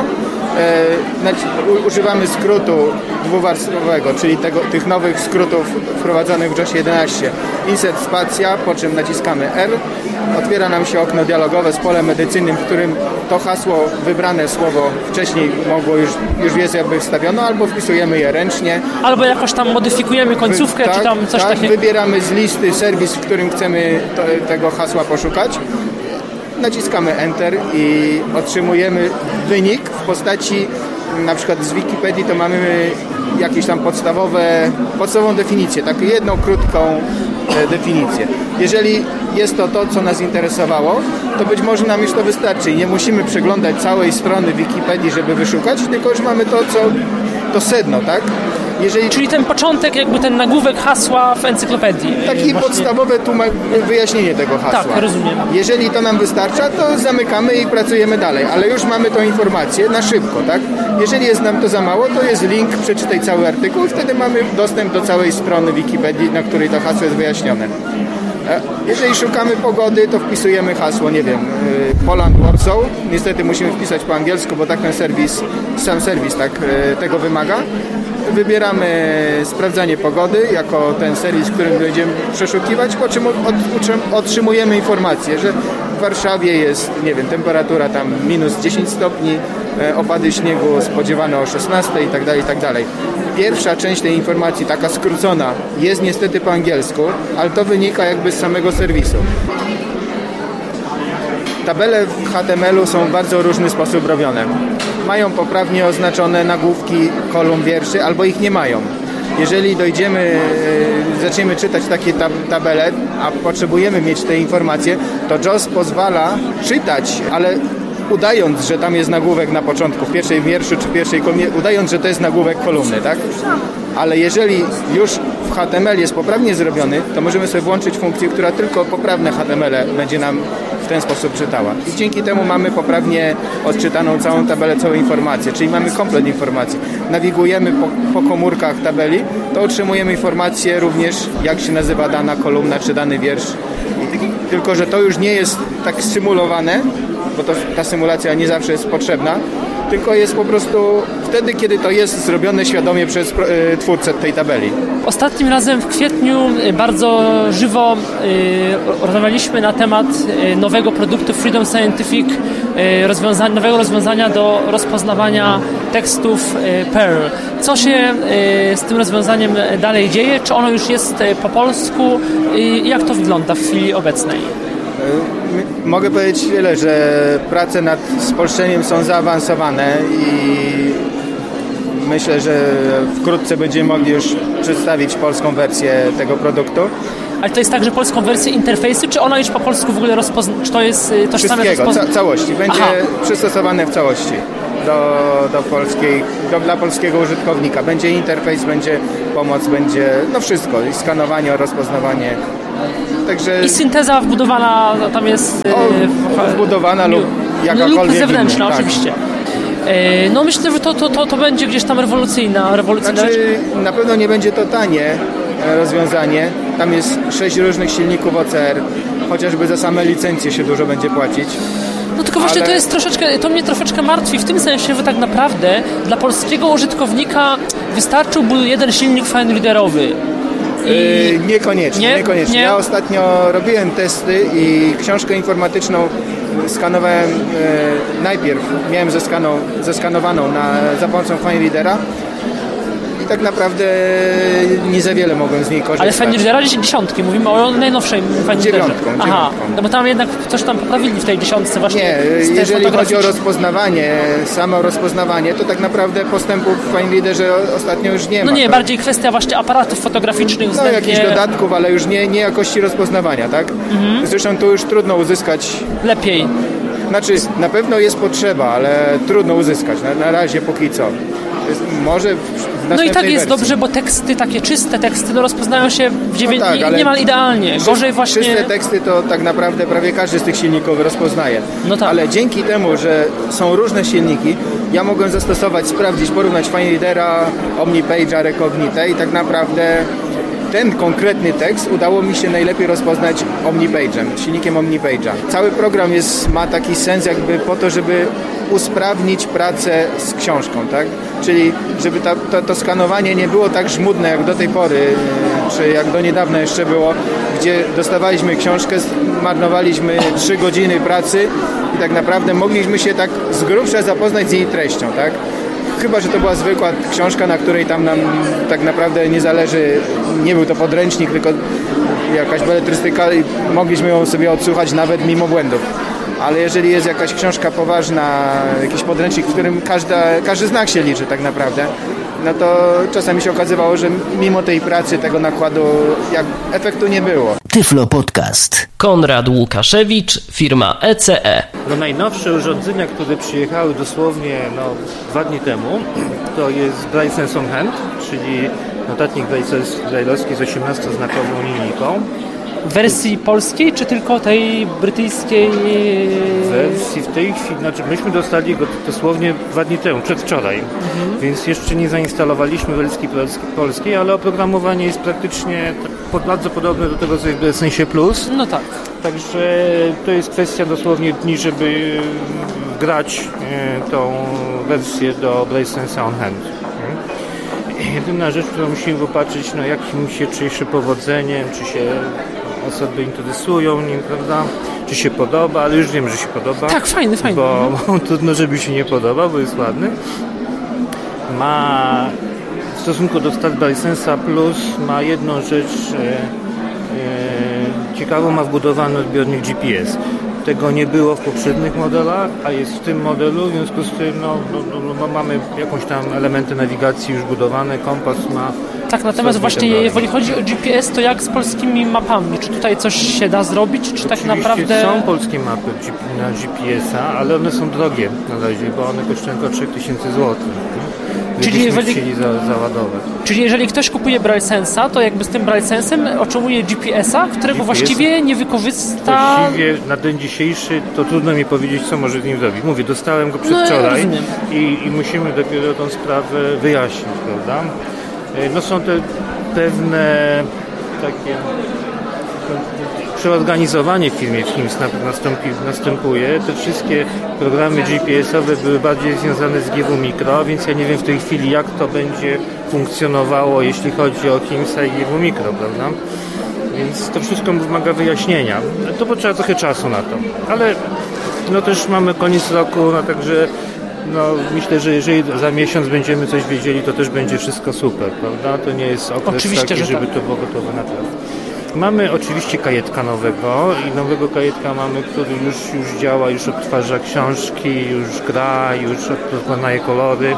e, używamy skrótu dwuwarstwowego, czyli tego, tych nowych skrótów wprowadzonych w JOSie jedenaście. Insert spacja, po czym naciskamy R. Otwiera nam się okno dialogowe z polem edycyjnym, w którym to hasło, wybrane słowo wcześniej mogło już, już jest jakby wstawione, albo wpisujemy je ręcznie. Albo jakoś tam modyfikujemy końcówkę, Wy, tak, czy tam coś tak, takiego. Wybieramy z listy serwis, w którym chcemy to, tego hasła poszukać. Naciskamy Enter i otrzymujemy wynik w postaci, na przykład z Wikipedii to mamy jakieś tam podstawowe, podstawową definicję, taką jedną krótką e, definicję. Jeżeli jest to to, co nas interesowało, to być może nam już to wystarczy i nie musimy przeglądać całej strony Wikipedii, żeby wyszukać, tylko już mamy to, co to sedno, tak? Jeżeli... Czyli ten początek, jakby ten nagłówek hasła w encyklopedii. Takie właśnie podstawowe tłuma- wyjaśnienie tego hasła. Tak, rozumiem. Jeżeli to nam wystarcza, to zamykamy i pracujemy dalej, ale już mamy tą informację na szybko, tak? Jeżeli jest nam to za mało, to jest link, przeczytaj cały artykuł i wtedy mamy dostęp do całej strony Wikipedii, na której to hasło jest wyjaśnione. Jeżeli szukamy pogody, to wpisujemy hasło, nie wiem, Poland Warsaw. Niestety musimy wpisać po angielsku, bo tak ten serwis, sam serwis tak tego wymaga. Wybieramy sprawdzanie pogody jako ten serwis, w którym będziemy przeszukiwać, po czym otrzymujemy informację, że w Warszawie jest, nie wiem, temperatura tam minus dziesięć stopni, opady śniegu spodziewane o szesnastej i tak dalej, i tak dalej. Pierwsza część tej informacji, taka skrócona, jest niestety po angielsku, ale to wynika jakby z samego serwisu. Tabele w H T M L-u są w bardzo różny sposób robione. Mają poprawnie oznaczone nagłówki kolumn wierszy, albo ich nie mają. jeżeli dojdziemy, zaczniemy czytać takie tab- tabele, a potrzebujemy mieć te informacje, to JAWS pozwala czytać, ale udając, że tam jest nagłówek na początku, w pierwszej wierszu czy pierwszej kolumnie, udając, że to jest nagłówek kolumny, tak? Ale jeżeli już w H T M L jest poprawnie zrobiony, to możemy sobie włączyć funkcję, która tylko poprawne H T M L będzie nam w ten sposób czytała. I dzięki temu mamy poprawnie odczytaną całą tabelę, całą informację, czyli mamy komplet informacji. Nawigujemy po, po komórkach tabeli, to otrzymujemy informację również, jak się nazywa dana kolumna czy dany wiersz. I, tylko, że to już nie jest tak symulowane, bo to, ta symulacja nie zawsze jest potrzebna, tylko jest po prostu wtedy, kiedy to jest zrobione świadomie przez y, twórcę tej tabeli. Ostatnim razem w kwietniu bardzo żywo y, rozmawialiśmy na temat y, nowego produktu Freedom Scientific, y, rozwiąza- nowego rozwiązania do rozpoznawania tekstów y, Perl. Co się y, z tym rozwiązaniem dalej dzieje? Czy ono już jest y, po polsku i y, jak to wygląda w chwili obecnej? Mogę powiedzieć tyle, że prace nad spolszczeniem są zaawansowane i myślę, że wkrótce będziemy mogli już przedstawić polską wersję tego produktu. Ale to jest tak, że polską wersję interfejsu, czy ona już po polsku w ogóle rozpozna... Czy to jest tożsame Wszystkiego, rozpozna... ca- całości. Będzie Aha. przystosowane w całości do, do polskiej, do, dla polskiego użytkownika. Będzie interfejs, będzie pomoc, będzie no wszystko. I skanowanie, rozpoznawanie. Także... I synteza wbudowana tam jest... O, wbudowana lub jakakolwiek lub zewnętrzna, inny, oczywiście. Tak. No myślę, że to, to, to, to będzie gdzieś tam rewolucyjna, rewolucyjna znaczy, na pewno nie będzie to tanie rozwiązanie. Tam jest sześć różnych silników O C R. Chociażby za same licencje się dużo będzie płacić. No tylko właśnie ale... to jest troszeczkę, to mnie troszeczkę martwi w tym sensie, że tak naprawdę dla polskiego użytkownika wystarczyłby jeden silnik FineReaderowy. I... Yy, niekoniecznie, nie? niekoniecznie. Nie? Ja ostatnio robiłem testy i książkę informatyczną skanowałem yy, najpierw, miałem zeskaną, zeskanowaną na, za pomocą FineReadera i tak naprawdę nie za wiele mogłem z niej korzystać. Ale FineReadera dziesiątki, mówimy o najnowszej FineReaderze. Dziewiątką, Aha, dziewiątką. No bo tam jednak coś tam poprawili w tej dziesiątce właśnie. Nie, jeżeli chodzi o rozpoznawanie, samo rozpoznawanie, to tak naprawdę postępów w FineReaderze ostatnio już nie ma. No nie, to... bardziej kwestia właśnie aparatów fotograficznych. No względnie... jakichś dodatków, ale już nie, nie jakości rozpoznawania, tak? Mhm. Zresztą tu już trudno uzyskać... Lepiej. Znaczy, na pewno jest potrzeba, ale trudno uzyskać, na, na razie póki co. Może w, w No i tak jest wersji. dobrze, bo teksty, takie czyste teksty, no rozpoznają się w dziewię... no tak, nie, niemal idealnie. Gorzej właśnie... Czyste teksty to tak naprawdę prawie każdy z tych silników rozpoznaje. No tak. Ale dzięki temu, że są różne silniki, ja mogłem zastosować, sprawdzić, porównać FineReadera, OmniPage'a, Recognite i tak naprawdę ten konkretny tekst udało mi się najlepiej rozpoznać OmniPage'em, silnikiem OmniPage'a. Cały program jest, ma taki sens jakby po to, żeby usprawnić pracę z książką, tak? Czyli żeby ta, to, to skanowanie nie było tak żmudne jak do tej pory, czy jak do niedawna jeszcze było, gdzie dostawaliśmy książkę, marnowaliśmy trzy godziny pracy i tak naprawdę mogliśmy się tak z grubsza zapoznać z jej treścią, tak? Chyba że to była zwykła książka, na której tam nam tak naprawdę nie zależy, nie był to podręcznik, tylko jakaś beletrystyka i mogliśmy ją sobie odsłuchać nawet mimo błędów. Ale jeżeli jest jakaś książka poważna, jakiś podręcznik, w którym każda, każdy znak się liczy tak naprawdę, no to czasami się okazywało, że mimo tej pracy, tego nakładu, jak efektu nie było. Tyflo Podcast. Konrad Łukaszewicz, firma E C E. No najnowsze urządzenia, które przyjechały dosłownie no, dwa dni temu, to jest BrailleSense on Hand, czyli notatnik braille'owski z osiemnastoznakową linijką. W wersji polskiej, czy tylko tej brytyjskiej? W wersji w tej chwili, znaczy myśmy dostali go dosłownie dwa dni temu, przedwczoraj, mhm. więc jeszcze nie zainstalowaliśmy wersji polskiej, ale oprogramowanie jest praktycznie bardzo podobne do tego, co jest w BrailleSense Plus. No tak. Także to jest kwestia dosłownie dni, żeby grać tą wersję do BrailleSense on Hand. Jedyna rzecz, którą musimy popatrzeć, no jakim się cieszy powodzeniem, czy się osoby interesują nim, prawda? Czy się podoba, ale już wiem, że się podoba. Tak, fajny, fajny. Bo, bo trudno, żeby się nie podobał, bo jest ładny. Ma w stosunku do BrailleSense Plus ma jedną rzecz e, e, ciekawą, ma wbudowany odbiornik G P S. Tego nie było w poprzednich modelach, a jest w tym modelu, w związku z tym no, no, no, no, mamy jakąś tam elementy nawigacji już budowane, kompas ma... Tak, natomiast właśnie jeżeli chodzi o G P S, to jak z polskimi mapami? Czy tutaj coś się da zrobić, czy Oczywiście tak naprawdę... są polskie mapy na G P S-a, ale one są drogie na razie, bo one kosztują około trzy tysiące złotych. Czyli jeżeli, chcieli za, załadować. czyli jeżeli ktoś kupuje BrailleSense'a, to jakby z tym BrailleSense'em otrzymuje G P S-a, którego G P S właściwie nie wykorzysta... Właściwie na dzień dzisiejszy to trudno mi powiedzieć, co może z nim zrobić. Mówię, dostałem go No, przedwczoraj ja i, i musimy dopiero tą sprawę wyjaśnić, prawda? No są te pewne takie... Przeorganizowanie w firmie Teams nastąpi, następuje. Te wszystkie programy G P S-owe były bardziej związane z G W Micro, więc ja nie wiem w tej chwili, jak to będzie funkcjonowało, jeśli chodzi o Teamsa i G W Micro, prawda? Więc to wszystko wymaga wyjaśnienia. To potrzeba trochę czasu na to. Ale no też mamy koniec roku, no także no, myślę, że jeżeli za miesiąc będziemy coś wiedzieli, to też będzie wszystko super, prawda? To nie jest okres Oczywiście, taki, że żeby tak. to było gotowe na czas. Mamy oczywiście kajetka nowego i nowego kajetka mamy, który już, już działa, już odtwarza książki, już gra, już rozpoznaje kolory.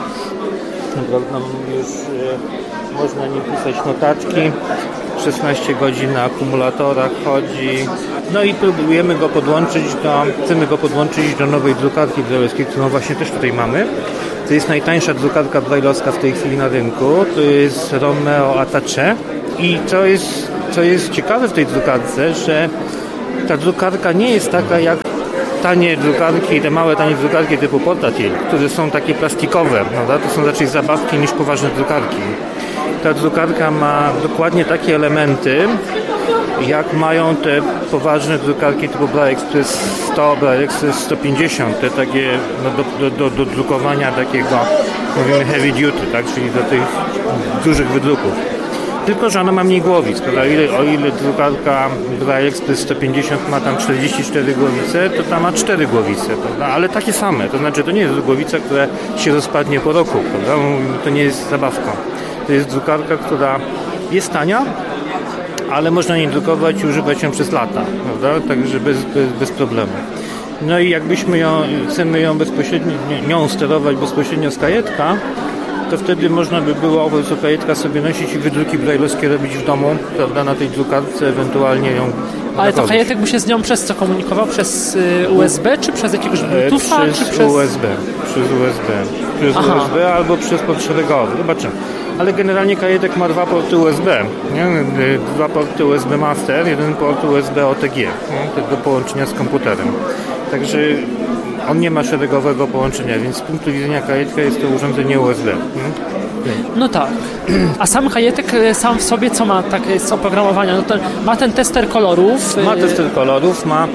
No, już e, można nim pisać notatki. szesnaście godzin na akumulatorach chodzi. No i próbujemy go podłączyć do, chcemy go podłączyć do nowej drukarki brailleowskiej, którą właśnie też tutaj mamy. To jest najtańsza drukarka brailleowska w tej chwili na rynku. To jest Romeo Attaché. I co jest, co jest ciekawe w tej drukarce, że ta drukarka nie jest taka jak tanie drukarki, te małe tanie drukarki typu portatil, które są takie plastikowe, prawda? To są raczej zabawki niż poważne drukarki. Ta drukarka ma dokładnie takie elementy, jak mają te poważne drukarki typu Braille Express sto, Braille Express sto pięćdziesiąt, te takie no, do, do, do, do drukowania takiego, mówimy heavy duty, tak? Czyli do tych dużych wydruków. Tylko że ona ma mniej głowic, prawda? O ile, o ile drukarka Braille Express sto pięćdziesiąt ma tam czterdzieści cztery głowice, to ta ma cztery głowice, prawda? Ale takie same, to znaczy to nie jest głowica, która się rozpadnie po roku, prawda? To nie jest zabawka. To jest drukarka, która jest tania, ale można niej drukować i używać ją przez lata, prawda? Także bez, bez, bez problemu. No i jakbyśmy ją, chcemy ją bezpośrednio, nią sterować bezpośrednio z kajetka, to wtedy można by było po prostu kajetka sobie nosić i wydruki brailleowskie robić w domu, prawda, na tej drukarce, ewentualnie ją... Ale to kajetek by się z nią przez co komunikował? Przez y, U S B, czy przez jakiegoś Bluetootha? Przez, czy przez U S B. Przez U S B. Przez Aha. U S B albo przez port szeregowy. Zobaczymy. Ale generalnie kajetek ma dwa porty U S B. Nie? Dwa porty U S B Master, jeden port U S B O T G. Nie? Do połączenia z komputerem. Także on nie ma szeregowego połączenia, więc z punktu widzenia kajetka jest to urządzenie U S B. Nie? No tak. A sam kajetek sam w sobie co ma takie z oprogramowania? No to ma ten tester kolorów. Ma tester kolorów, ma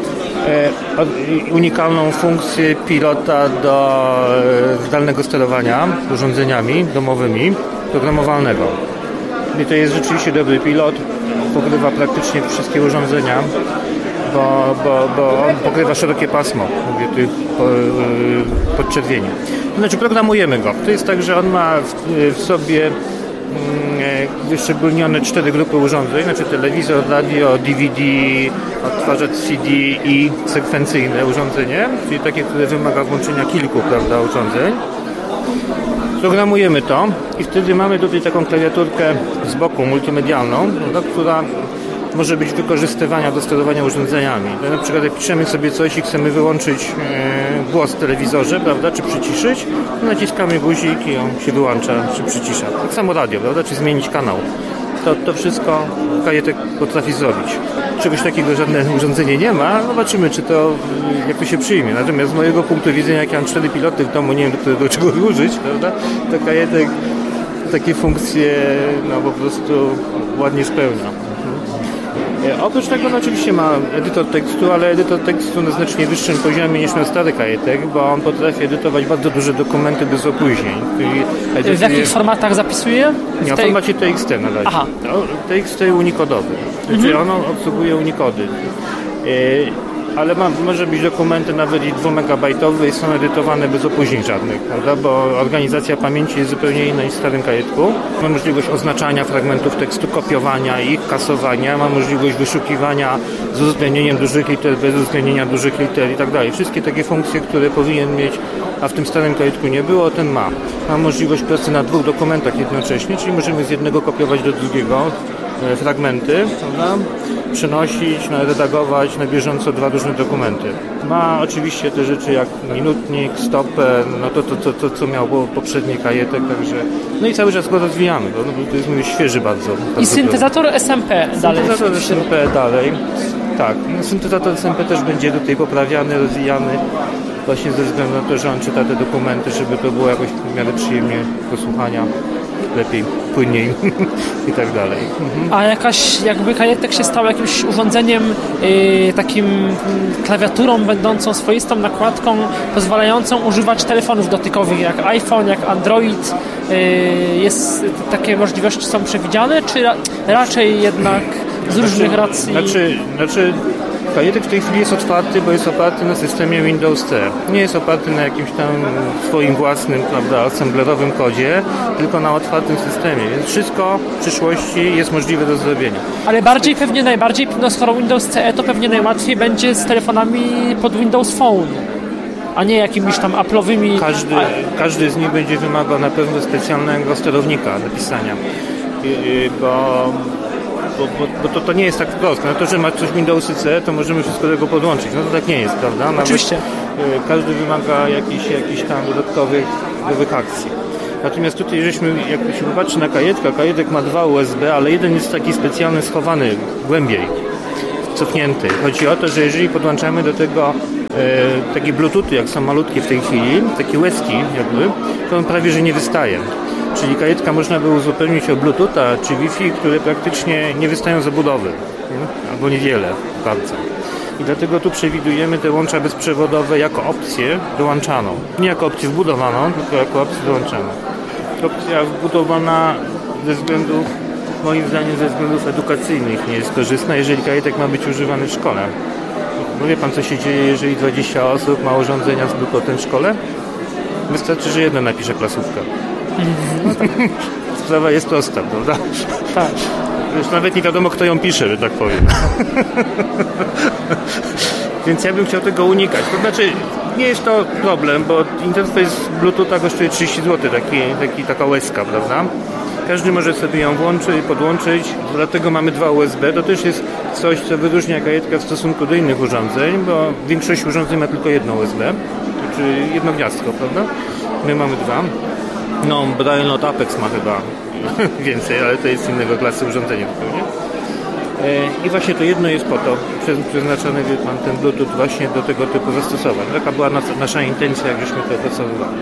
e, unikalną funkcję pilota do e, zdalnego sterowania urządzeniami domowymi, programowalnego. I to jest rzeczywiście dobry pilot, pokrywa praktycznie wszystkie urządzenia, bo, bo, bo on pokrywa szerokie pasmo, mówię tu po, podczerwieni. Znaczy programujemy go. To jest tak, że on ma w, w sobie mm, wyszczególnione cztery grupy urządzeń, znaczy telewizor, radio, D V D, odtwarzacz C D i sekwencyjne urządzenie, czyli takie, które wymaga włączenia kilku, prawda, urządzeń. Programujemy to i wtedy mamy tutaj taką klawiaturkę z boku multimedialną, prawda, która może być wykorzystywana do sterowania urządzeniami. Na przykład jak piszemy sobie coś i chcemy wyłączyć e, głos w telewizorze, prawda, czy przyciszyć, to naciskamy guzik i on się wyłącza, czy przycisza. Tak samo radio, prawda, czy zmienić kanał. To, to wszystko kajetek potrafi zrobić. Czegoś takiego żadne urządzenie nie ma. Zobaczymy, czy to, jak to się przyjmie. Natomiast z mojego punktu widzenia, jak ja mam cztery piloty w domu, nie wiem, do, do czego użyć, prawda, to kajetek takie funkcje no, po prostu ładnie spełnia. Oprócz tego no, oczywiście ma edytor tekstu, ale edytor tekstu na znacznie wyższym poziomie niż miał stary kajetek, bo on potrafi edytować bardzo duże dokumenty bez opóźnień. Edytuje... W jakich formatach zapisuje? Nie, w tej... formacie T X T na razie. Aha. T X T unikodowy, znaczy mhm. ono obsługuje unikody. ale ma, może być dokumenty nawet i dwumegabajtowe i są edytowane bez opóźnień żadnych, prawda? Bo organizacja pamięci jest zupełnie inna niż w starym kajetku. Ma możliwość oznaczania fragmentów tekstu, kopiowania ich, kasowania, ma możliwość wyszukiwania z uwzględnieniem dużych liter, bez uwzględnienia dużych liter i tak dalej. Wszystkie takie funkcje, które powinien mieć, a w tym starym kajetku nie było, ten ma. Ma możliwość pracy na dwóch dokumentach jednocześnie, czyli możemy z jednego kopiować do drugiego fragmenty, prawda? Przenosić, redagować na bieżąco dwa różne dokumenty. Ma oczywiście te rzeczy jak minutnik, stoper, no to, to, to, to co miał poprzedni kajetek, także no i cały czas go rozwijamy, bo no, to jest mówię, świeży bardzo. bardzo I syntezator S M P dalej. Syntezator S M P dalej, tak. No, syntezator S M P też będzie tutaj poprawiany, rozwijany właśnie ze względu na to, że on czyta te dokumenty, żeby to było jakoś w miarę przyjemnie do słuchania. Lepiej, płynniej i tak dalej. Mhm. A jakaś, jakby kajetek się stał jakimś urządzeniem, yy, takim klawiaturą będącą swoistą nakładką, pozwalającą używać telefonów dotykowych jak iPhone, jak Android. Yy, jest, takie możliwości są przewidziane, czy ra, raczej jednak z różnych znaczy, racji? Znaczy, znaczy kajetek w tej chwili jest otwarty, bo jest oparty na systemie Windows C. Nie jest oparty na jakimś tam swoim własnym, prawda, assemblerowym kodzie, tylko na otwartym systemie. Więc wszystko w przyszłości jest możliwe do zrobienia. Ale bardziej pewnie najbardziej, no skoro Windows C E, to pewnie najłatwiej będzie z telefonami pod Windows Phone, a nie jakimiś tam Apple'owymi. Każdy, każdy z nich będzie wymagał na pewno specjalnego sterownika do pisania, bo Bo, bo, bo to, to nie jest tak proste. No to, że ma coś w Windowsie C, to możemy wszystko do tego podłączyć. No to tak nie jest, prawda? Nawet oczywiście. Każdy wymaga jakichś jakich tam dodatkowych, nowych akcji. Natomiast tutaj, żeśmy, jak się popatrzy na kajetka, kajetek ma dwa U S B, ale jeden jest taki specjalny, schowany głębiej, cofnięty. Chodzi o to, że jeżeli podłączamy do tego e, takie bluetoothy, jak są malutkie w tej chwili, takie łezki jakby, to on prawie, że nie wystaje. Czyli kajetka można by uzupełnić o Bluetootha czy Wi-Fi, które praktycznie nie wystają z obudowy, nie? Albo niewiele bardzo. I dlatego tu przewidujemy te łącza bezprzewodowe jako opcję dołączaną. Nie jako opcję wbudowaną, tylko jako opcję dołączaną. Opcja wbudowana ze względów, moim zdaniem ze względów edukacyjnych nie jest korzystna, jeżeli kajetek ma być używany w szkole. Bo wie pan, co się dzieje, jeżeli dwadzieścia osób ma urządzenia z Bluetoothem w szkole? Wystarczy, że jedno napisze klasówkę. Sprawa jest prosta, prawda? Tak. Już nawet nie wiadomo, kto ją pisze, że tak powiem. Więc ja bym chciał tego unikać. To znaczy, nie jest to problem, bo interfejs Bluetootha kosztuje trzydzieści złotych, taki, taki, taka łezka, prawda? Każdy może sobie ją włączyć, podłączyć, dlatego mamy dwa U S B. To też jest coś, co wyróżnia kajetka w stosunku do innych urządzeń, bo większość urządzeń ma tylko jedno U S B, czyli jedno gniazdko, prawda? My mamy dwa. No, Braille Apex ma chyba więcej, ale to jest innego klasy urządzenia zupełnie. I właśnie to jedno jest po to przeznaczone, wie pan, ten Bluetooth właśnie do tego typu zastosowań. Taka była nasza intencja, jak żeśmy to opracowywali.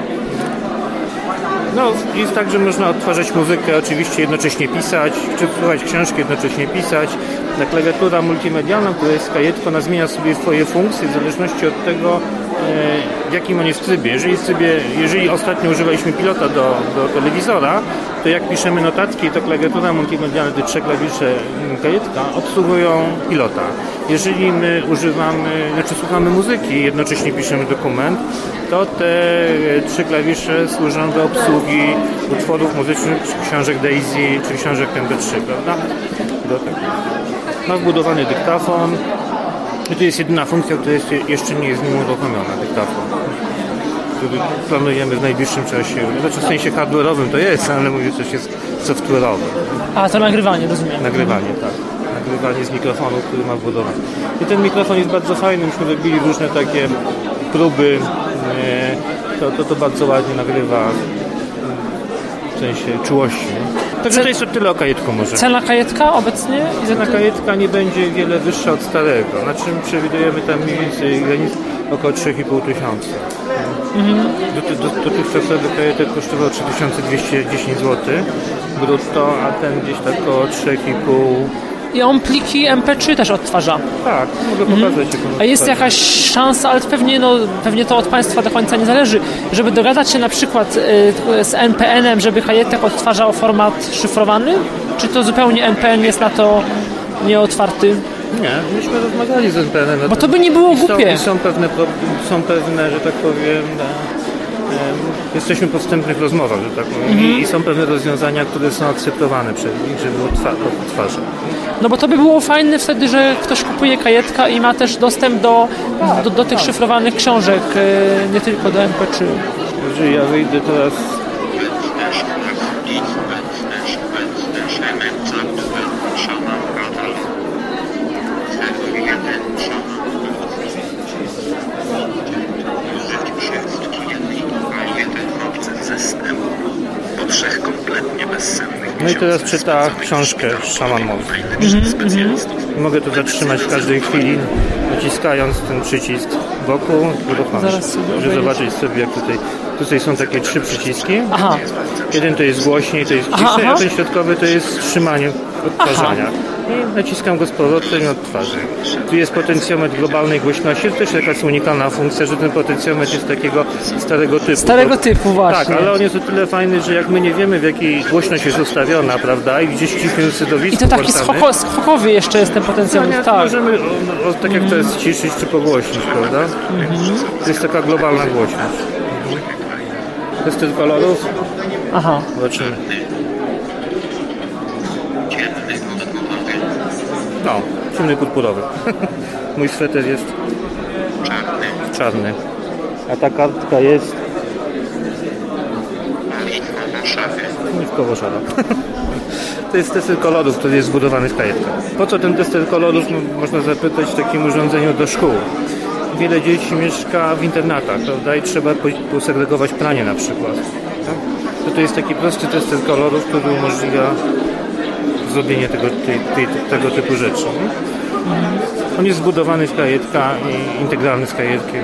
No, jest tak, że można odtwarzać muzykę, oczywiście jednocześnie pisać, czy słuchać książki, jednocześnie pisać. Ta klawiatura multimedialna, która jest kajetką, ona zmienia sobie swoje funkcje w zależności od tego, w jakim on jest trybie. Jeżeli, w trybie, jeżeli ostatnio używaliśmy pilota do, do telewizora, to jak piszemy notatki, to klawiatura multimedialna, te trzy klawisze kajetka obsługują pilota. Jeżeli my używamy, znaczy słuchamy muzyki, jednocześnie piszemy dokument, to te trzy klawisze służą do obsługi utworów muzycznych, czy książek Daisy, czy książek M P trzy, prawda? Do tego. Ma wbudowany dyktafon. I to jest jedyna funkcja, która jest, jeszcze nie jest nim uruchomiona, dyktafon, który planujemy w najbliższym czasie. Znaczy w sensie hardware'owym to jest, ale mówię, coś jest software'owe. A, to nagrywanie, rozumiem. Nagrywanie, tak. Nagrywanie z mikrofonu, który ma wbudowany. I ten mikrofon jest bardzo fajny, myśmy robili różne takie próby, to, to, to bardzo ładnie nagrywa w sensie czułości. Także to jest tyle o kajetku może. Cena kajetka obecnie? Cena kajetka nie będzie wiele wyższa od starego, na czym przewidujemy tam mniej więcej granic około trzy i pół tysiąca. Mhm. Dotychczasowy kajetek kosztował trzy tysiące dwieście dziesięć złotych brutto, a ten gdzieś tak około trzy i pół. I on pliki M P trzy też odtwarza. Tak, mogę pokazać. Mhm. A jest jakaś szansa, ale pewnie, no, pewnie to od Państwa do końca nie zależy, żeby dogadać się na przykład y, z N P N-em, żeby kajetek odtwarzał format szyfrowany? Czy to zupełnie N P N jest na to nieotwarty? Nie, myśmy rozmawiali z en pe en. Bo to by nie było głupie. I są, i są, pewne, są pewne, że tak powiem, no, jesteśmy po wstępnych rozmowach, że tak powiem, mhm. I, i są pewne rozwiązania, które są akceptowane przez nich, żeby odtwarzać. No bo to by było fajne wtedy, że ktoś kupuje kajetka i ma też dostęp do, tak, do, do tych tak. szyfrowanych książek, nie tylko do em pe trzy. Jeżeli ja wyjdę teraz... No i teraz czyta książkę Szaman Mowy. Mm-hmm. Mogę tu zatrzymać w każdej chwili, naciskając ten przycisk wokół, żeby zobaczyć sobie, jak tutaj, tutaj są takie trzy przyciski. Aha. Jeden to jest głośniej, to jest ciszej, a ten środkowy to jest wstrzymanie odtwarzania. I naciskam go z powrotem i odtwarzam. Tu jest potencjometr globalnej głośności, to też jakaś unikalna funkcja, że ten potencjometr jest takiego starego typu. Starego to, typu właśnie. Tak, ale on jest o tyle fajny, że jak my nie wiemy, w jakiej głośność jest ustawiona, prawda, i gdzieś cichnym środowisku. I to taki schoko, schokowy jeszcze jest ten potencjometr, no, tak. Możemy, o, o, tak jak mm. to jest, ciszyć czy pogłośnić, prawda? Mm-hmm. To jest taka globalna głośność. Mhm. Testy kolorów. Aha. Zobaczymy. No, ciemny purpurowy. Mój sweter jest czarny. czarny. A ta kartka jest oliwkowo-szara. To jest tester kolorów, który jest zbudowany w kajetkach. Po co ten tester kolorów, no, można zapytać, w takim urządzeniu do szkół? Wiele dzieci mieszka w internatach, prawda? I trzeba posegregować pranie na przykład. Tak? To, to jest taki prosty tester kolorów, który umożliwia zrobienie tego, tej, tej, tego typu rzeczy. On jest zbudowany w kajetka i integralny z kajetkiem.